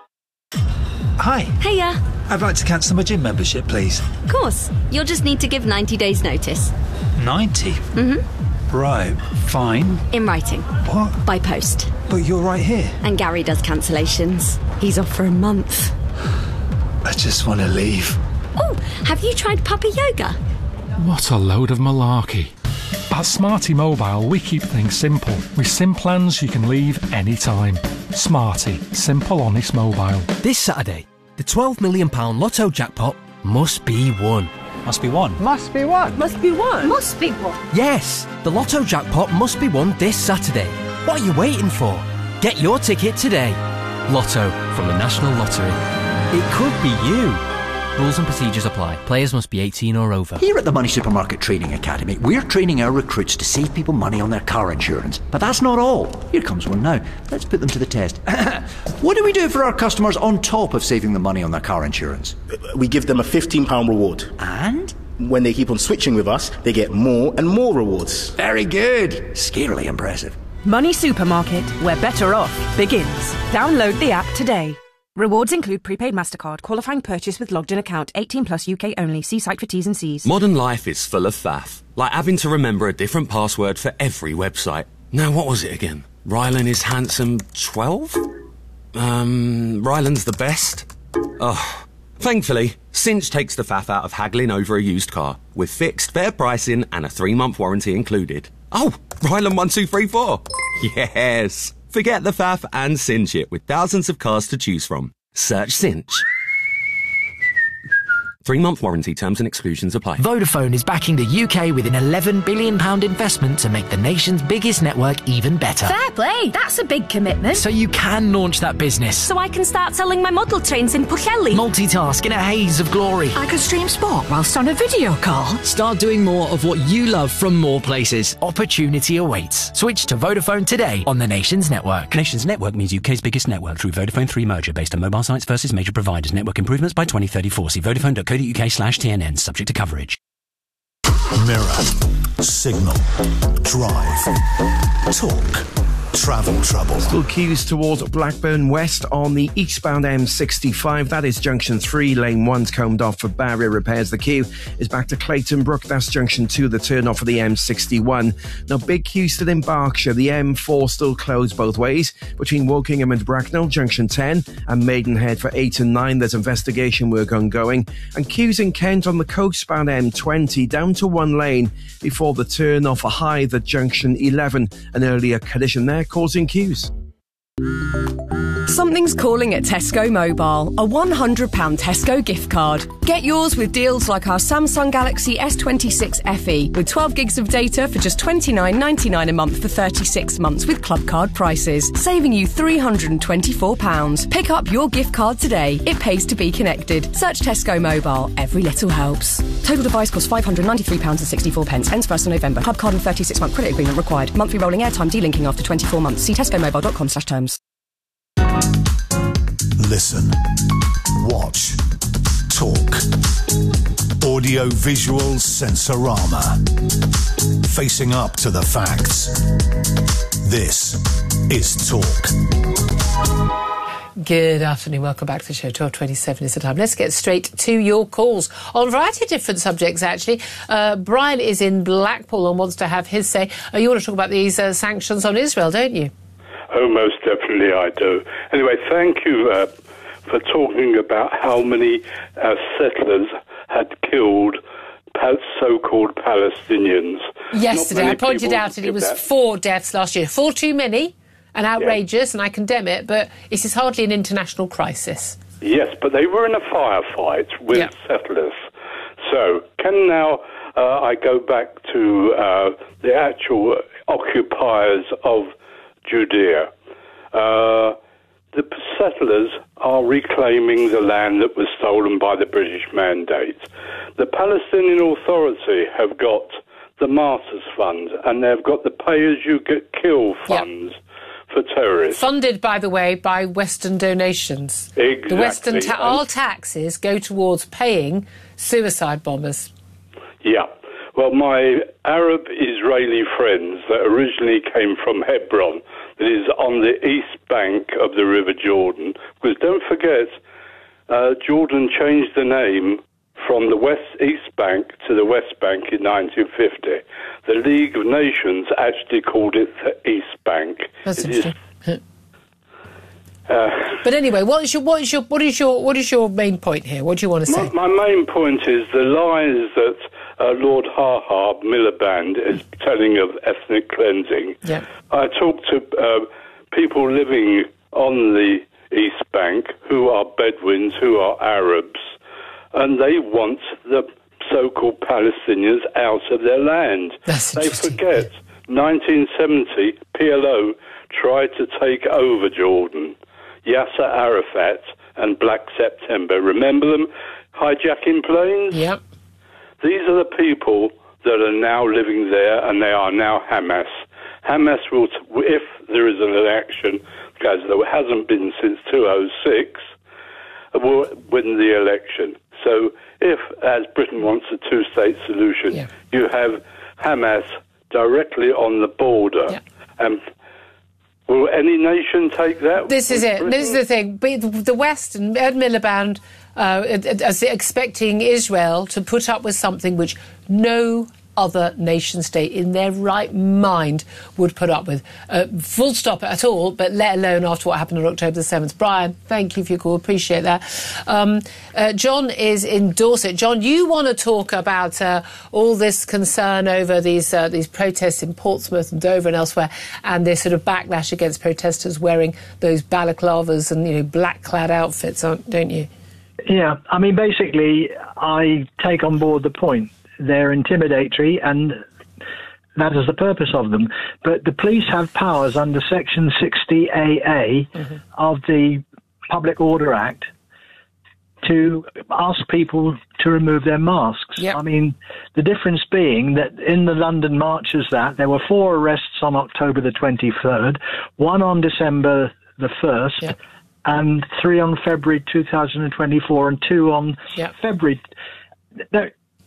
S18: Hi.
S19: Hiya.
S18: I'd like to cancel my gym membership, please.
S19: Of course. You'll just need to give ninety days notice.
S18: ninety?
S19: Mm-hmm.
S18: Right. Fine.
S19: In writing.
S18: What?
S19: By post.
S18: But you're right here.
S19: And Gary does cancellations. He's off for a month.
S18: I just want to leave.
S19: Oh, have you tried puppy yoga?
S20: What a load of malarkey. At Smarty Mobile, we keep things simple. With SIM plans you can leave anytime. Smarty. Simple, honest mobile.
S21: This Saturday, the twelve million pounds Lotto jackpot must be won.
S18: Must be won.
S21: Must be won.
S19: Must be won. Must be won.
S21: Yes, the Lotto jackpot must be won this Saturday. What are you waiting for? Get your ticket today. Lotto from the National Lottery. It could be you. Rules and procedures apply. Players must be eighteen or over.
S22: Here at the Money Supermarket Training Academy, we're training our recruits to save people money on their car insurance. But that's not all. Here comes one now. Let's put them to the test. What do we do for our customers on top of saving them money on their car insurance?
S23: We give them a fifteen pounds reward.
S22: And?
S23: When they keep on switching with us, they get more and more rewards.
S22: Very good. Scarily impressive.
S24: Money Supermarket, where better off begins. Download the app today. Rewards include prepaid MasterCard, qualifying purchase with logged in account, eighteen plus U K only. See site for T's and C's.
S25: Modern life is full of faff, like having to remember a different password for every website. Now, what was it again? Rylan is handsome twelve? Um, Rylan's the best? Oh, thankfully, Cinch takes the faff out of haggling over a used car, with fixed fair pricing and a three-month warranty included. Oh, Rylan one two three four. Yes! Forget the faff and cinch it with thousands of cars to choose from. Search Cinch. Three-month warranty terms and exclusions apply.
S21: Vodafone is backing the U K with an eleven billion pounds investment to make the nation's biggest network even better.
S26: Fair play, that's a big commitment.
S21: So you can launch that business.
S26: So I can start selling my model trains in Pwllheli.
S21: Multitask in a haze of glory.
S26: I could stream sport whilst on a video call.
S21: Start doing more of what you love from more places. Opportunity awaits. Switch to Vodafone today on the Nation's network.
S27: Nation's network means U K's biggest network through Vodafone three merger based on mobile sites versus major providers. Network improvements by twenty thirty-four. See vodafone dot co dot uk slash T N N. Subject to coverage.
S3: Mirror, Signal, Drive, Talk. travel trouble.
S1: Still queues towards Blackburn West on the eastbound M sixty-five. That is junction three. Lane one's combed off for barrier repairs. The queue is back to Clayton Brook. That's junction two, the turn off of the M sixty-one. Now, big queue still in Berkshire. The M four still closed both ways between Wokingham and Bracknell, junction ten, and Maidenhead for eight and nine. There's investigation work ongoing. And queues in Kent on the coastbound M twenty down to one lane before the turn off a Hythe at junction eleven. An earlier collision there causing queues.
S26: Something's calling at Tesco Mobile. A one hundred pounds Tesco gift card. Get yours with deals like our Samsung Galaxy S twenty-six F E with twelve gigs of data for just twenty-nine ninety-nine a month for thirty-six months with club card prices, saving you three hundred twenty-four pounds. Pick up your gift card today. It pays to be connected. Search Tesco Mobile. Every little helps. Total device costs five hundred ninety-three pounds sixty-four. Ends first of November. Club card and thirty-six month credit agreement required. Monthly rolling airtime delinking after twenty-four months. See tesco mobile dot com slash terms.
S3: Listen, watch, talk. Audio visual sensorama. Facing up to the facts. This is Talk.
S2: Good afternoon, welcome back to the show. twelve twenty-seven is the time. Let's get straight to your calls on a variety of different subjects, actually. Uh, Brian is in Blackpool and wants to have his say. Uh, you want to talk about these uh, sanctions on Israel, don't you?
S5: Oh, most definitely I do. Anyway, thank you uh, for talking about how many uh, settlers had killed so-called Palestinians.
S2: Yesterday, I pointed out that it was
S5: that.
S2: four deaths last year. Four too many and outrageous, yeah. And I condemn it, but this is hardly an international crisis.
S5: Yes, but they were in a firefight with yeah. settlers. So, can now uh, I go back to uh, the actual occupiers of Judea? Uh, the settlers are reclaiming the land that was stolen by the British Mandate. The Palestinian Authority have got the Martyrs Fund, and they've got the Pay-As-You-Get-Killed funds yep. for terrorists.
S2: Funded, by the way, by Western donations.
S5: Exactly.
S2: The Western ta- our taxes go towards paying suicide bombers.
S5: Yeah. Well, my Arab-Israeli friends that originally came from Hebron, that is on the east bank of the River Jordan, because don't forget, uh, Jordan changed the name from the West East Bank to the West Bank in nineteen fifty. The League of Nations actually called it the East Bank.
S2: That's
S5: it
S2: interesting.
S5: Is, uh,
S2: but anyway, what is your what is your what is your what is your main point here? What do you want to say?
S5: My, my main point is the lies that uh, Lord Harhab Miliband is telling of ethnic cleansing.
S2: Yeah.
S5: I talked to uh, people living on the East Bank who are Bedouins, who are Arabs, and they want the so-called Palestinians out of their land.
S2: That's
S5: they forget nineteen seventy, P L O tried to take over Jordan. Yasser Arafat and Black September. Remember them hijacking planes?
S2: Yep.
S5: These are the people that are now living there, and they are now Hamas. Hamas will, t- if there is an election, because there hasn't been since two thousand six, will win the election. So if, as Britain wants a two-state solution, yeah. you have Hamas directly on the border, yeah. and will any nation take that?
S2: This is it. Britain? This is the thing. The West and Ed Miliband uh, is expecting Israel to put up with something which no other nation state in their right mind would put up with. Uh, full stop at all, but let alone after what happened on October the seventh. Brian, thank you for your call. Appreciate that. Um, uh, John is in Dorset. John, you want to talk about uh, all this concern over these uh, these protests in Portsmouth and Dover and elsewhere, and this sort of backlash against protesters wearing those balaclavas and, you know, black-clad outfits, don't you?
S6: Yeah, I mean, basically, I take on board the point. They're intimidatory, and that is the purpose of them. But the police have powers under Section sixty A A mm-hmm. of the Public Order Act to ask people to remove their masks.
S2: Yep.
S6: I mean, the difference being that in the London marches that there were four arrests on October the twenty-third, one on December the first,
S2: yep.
S6: and three on February two thousand twenty-four, and two on
S2: yep.
S6: February... There,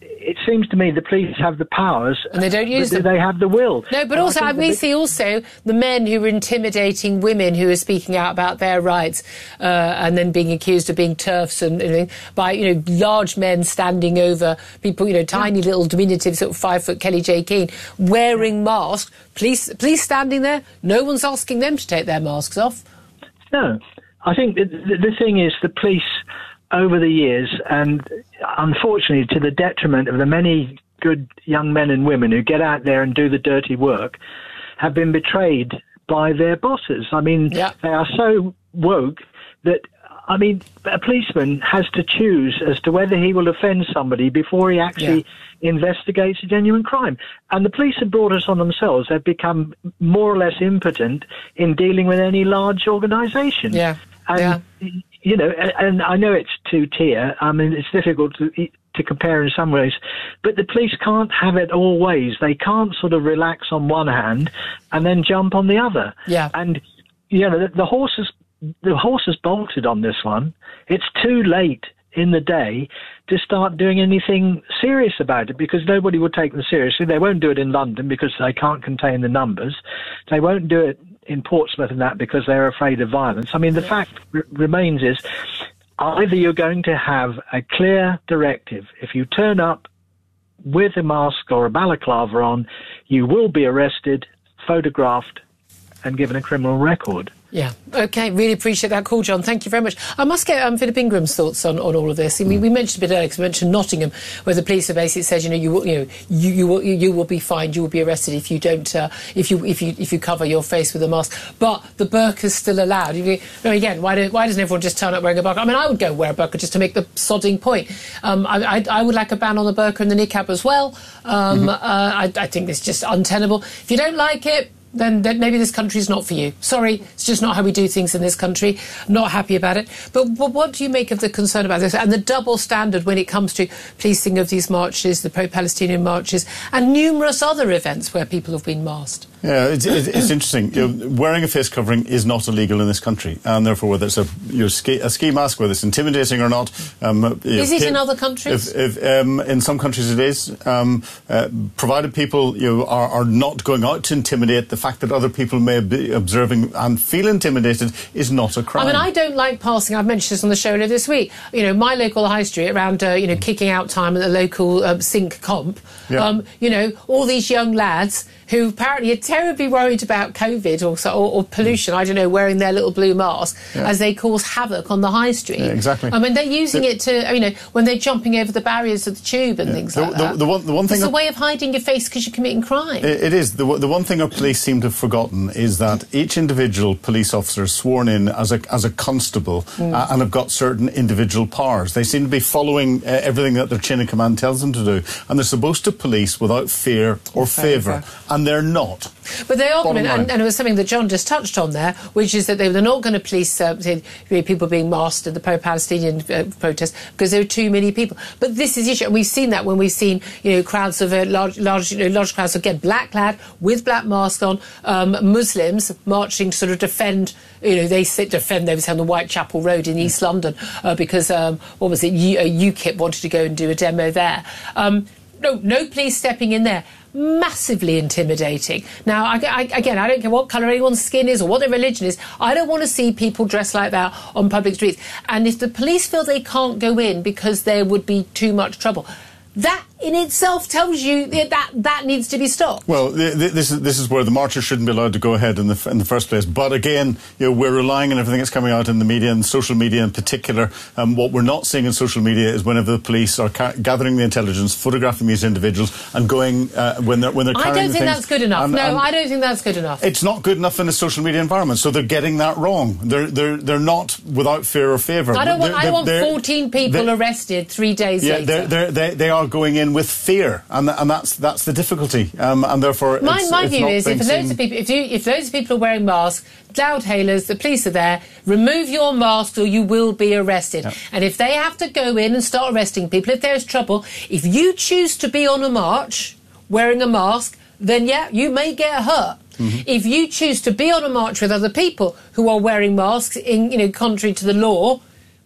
S6: it seems to me the police have the powers
S2: and they don't use
S6: them.
S2: them.
S6: They have the will.
S2: No, but
S6: and
S2: also we
S6: big...
S2: see also the men who are intimidating women who are speaking out about their rights uh, and then being accused of being TERFs and, and by you know large men standing over people, you know, tiny yeah. little diminutive sort of five foot Kelly J. Keane wearing masks. Police, police standing there. No one's asking them to take their masks off.
S6: No, I think the, the thing is the police over the years, and unfortunately to the detriment of the many good young men and women who get out there and do the dirty work, have been betrayed by their bosses. I mean, yeah. they are so woke that, I mean, a policeman has to choose as to whether he will offend somebody before he actually yeah. investigates a genuine crime. And the police have brought us on themselves. They've become more or less impotent in dealing with any large organisation.
S2: Yeah.
S6: And,
S2: yeah.
S6: you know, and I know it's two-tier. I mean, it's difficult to to compare in some ways, but the police can't have it all ways. They can't sort of relax on one hand and then jump on the other.
S2: Yeah.
S6: And, you know, the, the horse is, the horse has bolted on this one. It's too late in the day to start doing anything serious about it because nobody will take them seriously. They won't do it in London because they can't contain the numbers. They won't do it in Portsmouth and that because they're afraid of violence. I mean, the fact r- remains is either you're going to have a clear directive. If you turn up with a mask or a balaclava on, you will be arrested, photographed, and given a criminal record.
S2: Yeah, OK, really appreciate that call, John. Thank you very much. I must get um, Philip Ingram's thoughts on, on all of this. I mean, we mentioned a bit earlier, because we mentioned Nottingham, where the police have basically said, you know, you will, you know, you, you will, you will be fined, you will be arrested if you don't, uh, if you, if you, if you cover your face with a mask. But the burqa's still allowed. You know, again, why, do, why doesn't everyone just turn up wearing a burqa? I mean, I would go wear a burqa just to make the sodding point. Um, I, I, I would like a ban on the burqa and the niqab as well. Um, mm-hmm. uh, I, I think it's just untenable. If you don't like it, then, then maybe this country's not for you. Sorry, it's just not how we do things in this country. Not happy about it. But, but what do you make of the concern about this and the double standard when it comes to policing of these marches, the pro-Palestinian marches, and numerous other events where people have been masked?
S12: Yeah, it's, it's interesting. You know, wearing a face covering is not illegal in this country, and therefore, whether it's a, you know, ski, a ski mask, whether it's intimidating or not, um,
S2: is
S12: know,
S2: it in other countries?
S12: If, if, um, in some countries, it is. Um, uh, provided people you know, are, are not going out to intimidate, the fact that other people may be observing and feel intimidated is not a crime.
S2: I mean, I don't like passing. I've mentioned this on the show earlier this week. You know, my local high street around, uh, you know, kicking out time at the local um, Sync comp.
S12: Yeah.
S2: Um, you know, all these young lads who apparently are terribly worried about COVID or, or, or pollution, I don't know, wearing their little blue mask
S12: yeah.
S2: as they cause havoc on the high street.
S12: Yeah, exactly.
S2: I mean, they're using
S12: the,
S2: it to, you know, when they're jumping over the barriers of the tube and
S12: yeah.
S2: things
S12: the,
S2: like
S12: the,
S2: that.
S12: The one, the one thing
S2: it's a
S12: that,
S2: way of hiding your face because you're committing crime.
S12: It, it is. The, the one thing our police seem to have forgotten is that each individual police officer is sworn in as a, as a constable mm. uh, and have got certain individual powers. They seem to be following uh, everything that their chain of command tells them to do, and they're supposed to police without fear or favour, and they're not.
S2: But the argument, and, and it was something that John just touched on there, which is that they were not going to police uh, people being masked at the pro-Palestinian uh, protest because there were too many people. But this is the issue, and we've seen that when we've seen, you know, crowds of uh, large, large, you know, large crowds again, black-clad with black masks on, um, Muslims marching to sort of defend. You know, they sit defend. They was on the Whitechapel Road in East London uh, because um, what was it? U- uh, UKIP wanted to go and do a demo there. Um, no, no police stepping in there. Massively intimidating. Now, I, I, again, I don't care what colour anyone's skin is or what their religion is. I don't want to see people dressed like that on public streets. And if the police feel they can't go in because there would be too much trouble, that in itself tells you that that, that needs to be stopped.
S12: Well, th- th- this is this is where the marchers shouldn't be allowed to go ahead in the f- in the first place. But again, you know, we're relying on everything that's coming out in the media and social media in particular. Um, what we're not seeing in social media is whenever the police are ca- gathering the intelligence, photographing these individuals, and going uh, when they're when they're carrying
S2: I don't
S12: the
S2: think
S12: things,
S2: that's good enough.
S12: and,
S2: no,
S12: and
S2: I don't think that's good enough.
S12: It's not good enough in a social media environment. So they're getting that wrong. They're they're they're not without fear or favour.
S2: I don't want.
S12: They're,
S2: I don't want
S12: they're,
S2: fourteen people arrested three days
S12: yeah,
S2: later.
S12: They're, they're, they they are going in with fear. And, and that's that's the difficulty, um, and therefore
S2: my,
S12: it's,
S2: my
S12: it's
S2: view
S12: not
S2: is if
S12: seen...
S2: loads of people if you if loads of people are wearing masks, loud hailers, the police are there, remove your mask or you will be arrested.
S12: Yep.
S2: And if they have to go in and start arresting people, if there's trouble, if you choose to be on a march wearing a mask, then yeah, you may get hurt. Mm-hmm. If you choose to be on a march with other people who are wearing masks, in you know contrary to the law,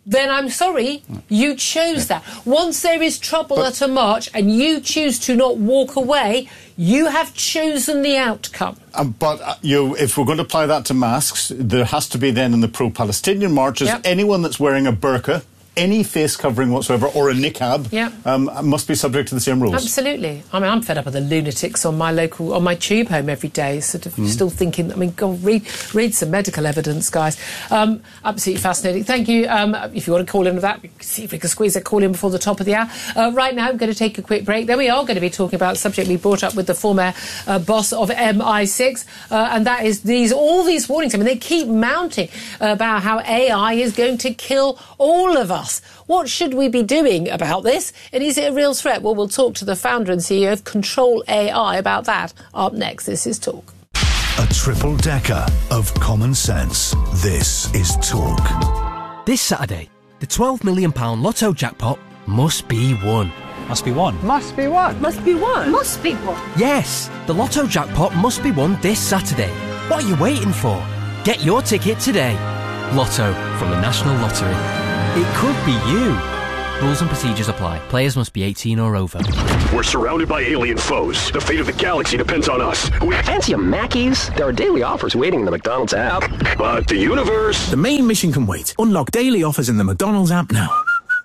S2: then I'm sorry, you chose that. Once there is trouble
S12: But-
S2: at a march and you choose to not walk away, you have chosen the outcome.
S12: Um, but uh, you, if we're going to apply that to masks, there has to be then in the pro-Palestinian marches,
S2: Yep.
S12: anyone that's wearing a burqa, any face covering whatsoever, or a niqab,
S2: Yep.
S12: um, must be subject to the same rules.
S2: Absolutely. I mean, I'm fed up with the lunatics on my local, on my tube home every day, sort of
S12: Mm.
S2: still thinking, I mean, God, read, read some medical evidence, guys. Um, absolutely fascinating. Thank you. Um, if you want to call in with that, we can see if we can squeeze a call in before the top of the hour. Uh, right now, I'm going to take a quick break. Then we are going to be talking about a subject we brought up with the former uh, boss of M I six, uh, and that is these all these warnings. I mean, they keep mounting about how A I is going to kill all of us. What should we be doing about this? And is it a real threat? Well, we'll talk to the founder and C E O of Control A I about that. Up next, this is Talk.
S3: A triple decker of common sense. This is Talk.
S21: This Saturday, the twelve million pounds Lotto jackpot must be won.
S18: Must be one.
S21: Must be won.
S19: Must be one. Must be one.
S21: Yes, the Lotto jackpot must be won this Saturday. What are you waiting for? Get your ticket today. Lotto from the National Lottery. It could be you. Rules and procedures apply. Players must be eighteen or over.
S7: We're surrounded by alien foes. The fate of the galaxy depends on us. We
S8: Fancy a Mackey's? There are daily offers waiting in the McDonald's app.
S7: But the universe...
S9: The main mission can wait. Unlock daily offers in the McDonald's app now.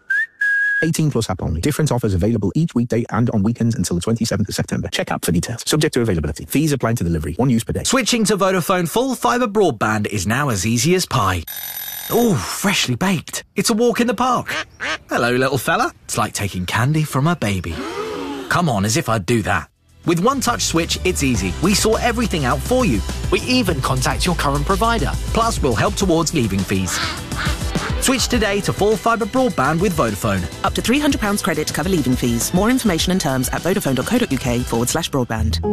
S9: eighteen plus app only. Different offers available each weekday and on weekends until the twenty-seventh of September. Check app for details. Subject to availability. Fees apply to delivery. One use per day.
S4: Switching to Vodafone full fibre broadband is now as easy as pie. Oh, freshly baked. It's a walk in the park. Hello, little fella. It's like taking candy from a baby. Come on, as if I'd do that. With One Touch Switch, it's easy. We sort everything out for you. We even contact your current provider. Plus, we'll help towards leaving fees. Switch today to full fibre broadband with Vodafone.
S10: Up to three hundred pounds credit to cover leaving fees. More information and terms at vodafone.co.uk forward slash broadband.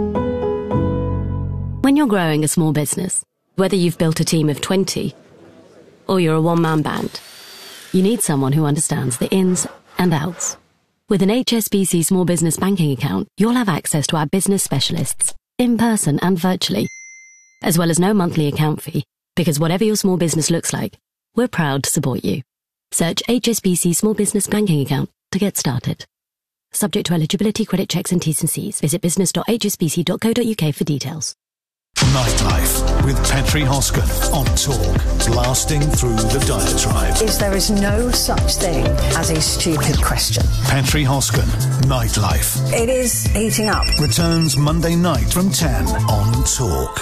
S19: When you're growing a small business, whether you've built a team of twenty or you're a one-man band, you need someone who understands the ins and outs. With an H S B C Small Business Banking account, you'll have access to our business specialists, in person and virtually, as well as no monthly account fee, because whatever your small business looks like, we're proud to support you. Search H S B C Small Business Banking account to get started. Subject to eligibility, credit checks and T's and C's. Visit business dot h s b c dot co dot u k for details.
S3: Nightlife with Petri Hoskin on Talk, blasting through the diatribe.
S11: Is there is no such thing as a stupid question.
S3: Petri Hoskin, Nightlife.
S11: It is heating up.
S3: Returns Monday night from ten on Talk.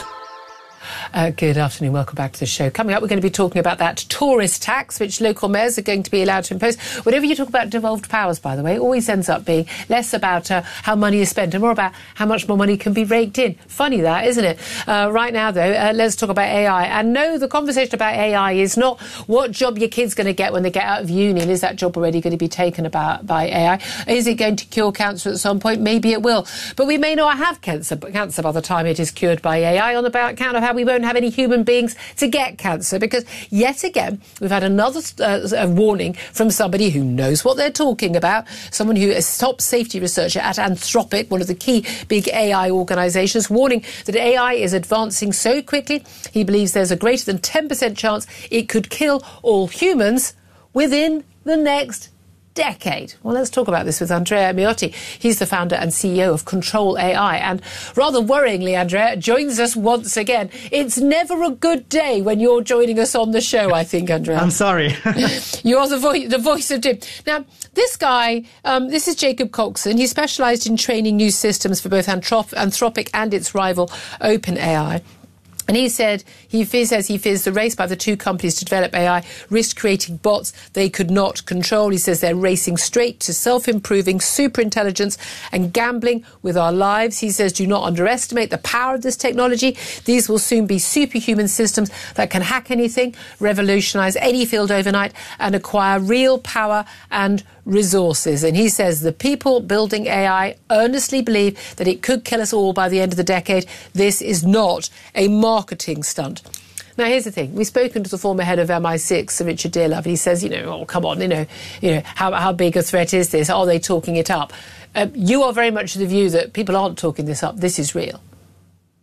S2: Uh, good afternoon, welcome back to the show. Coming up, we're going to be talking about that tourist tax, which local mayors are going to be allowed to impose. Whenever you talk about devolved powers, by the way, it always ends up being less about uh, how money is spent and more about how much more money can be raked in. Funny that, isn't it? Uh, right now, though, uh, let's talk about A I. And no, the conversation about A I is not what job your kid's going to get when they get out of uni, and is that job already going to be taken about by A I? Is it going to cure cancer at some point? Maybe it will. But we may not have cancer, cancer by the time it is cured by A I on the account of how we won't have any human beings to get cancer, because yet again we've had another uh, warning from somebody who knows what they're talking about, someone who is top safety researcher at Anthropic, one of the key big A I organisations, warning that A I is advancing so quickly he believes there's a greater than ten percent chance it could kill all humans within the next decade. Well, let's talk about this with Andrea Miotti. He's the founder and C E O of Control A I. And rather worryingly, Andrea joins us once again. It's never a good day when you're joining us on the show, I think, Andrea.
S13: I'm sorry.
S2: You're the, vo- the voice of doom. Now, this guy, um, this is Jacob Coxon. He specialised in training new systems for both Anthrop- Anthropic and its rival OpenAI. And he said, he fears, says he fears the race by the two companies to develop A I risk creating bots they could not control. He says they're racing straight to self-improving superintelligence and gambling with our lives. He says, do not underestimate the power of this technology. These will soon be superhuman systems that can hack anything, revolutionise any field overnight and acquire real power and resources. And he says the people building A I earnestly believe that it could kill us all by the end of the decade. This is not a marketing stunt. Now, here's the thing. We've spoken to the former head of M I six, Sir Richard Dearlove, and he says, you know, oh, come on, you know, you know, how, how big a threat is this? Are they talking it up? Uh, you are very much of the view that people aren't talking this up. This is real.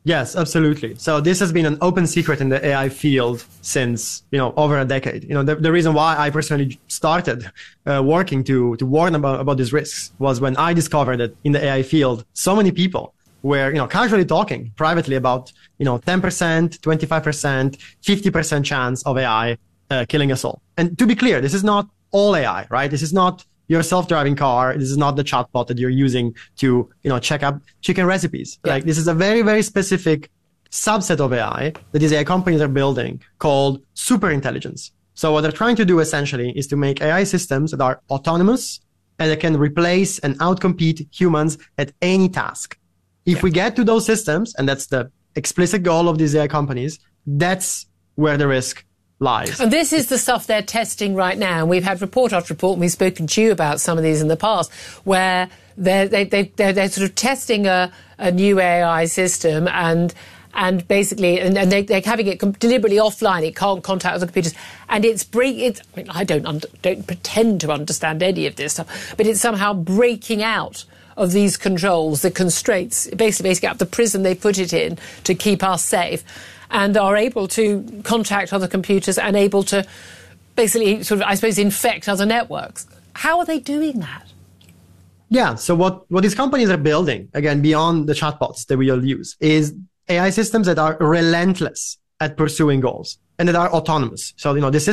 S13: Yes, absolutely. So this has been an open secret in the A I field since, you know, over a decade. You know, the, the reason why I personally started uh, working to to warn about, about these risks was when I discovered that in the A I field, so many people were, you know, casually talking privately about, you know, ten percent, twenty-five percent, fifty percent chance of A I uh, killing us all. And to be clear, this is not all A I, right? This is not your self-driving car. This is not the chatbot that you're using to, you know, check up chicken recipes. Yeah. Like, this is a very, very specific subset of A I that these A I companies are building called superintelligence. So what they're trying to do essentially is to make A I systems that are autonomous and that can replace and outcompete humans at any task. If yeah. we get to those systems, and that's the explicit goal of these A I companies, that's where the risk lies.
S2: And this is the stuff they're testing right now. And we've had report after report, and we've spoken to you about some of these in the past, where they're, they, they, they're, they're sort of testing a, a new A I system and and basically, and, and they, they're having it deliberately offline. It can't contact other computers. And it's break. It's, I mean, I don't, under, don't pretend to understand any of this stuff, but it's somehow breaking out of these controls, the constraints, basically, basically out of the prison they put it in to keep us safe, and are able to contact other computers and able to basically sort of, I suppose, infect other networks. How are they doing that?
S13: Yeah, so what, what these companies are building, again, beyond the chatbots that we all use, is A I systems that are relentless at pursuing goals and that are autonomous. So, you know, this is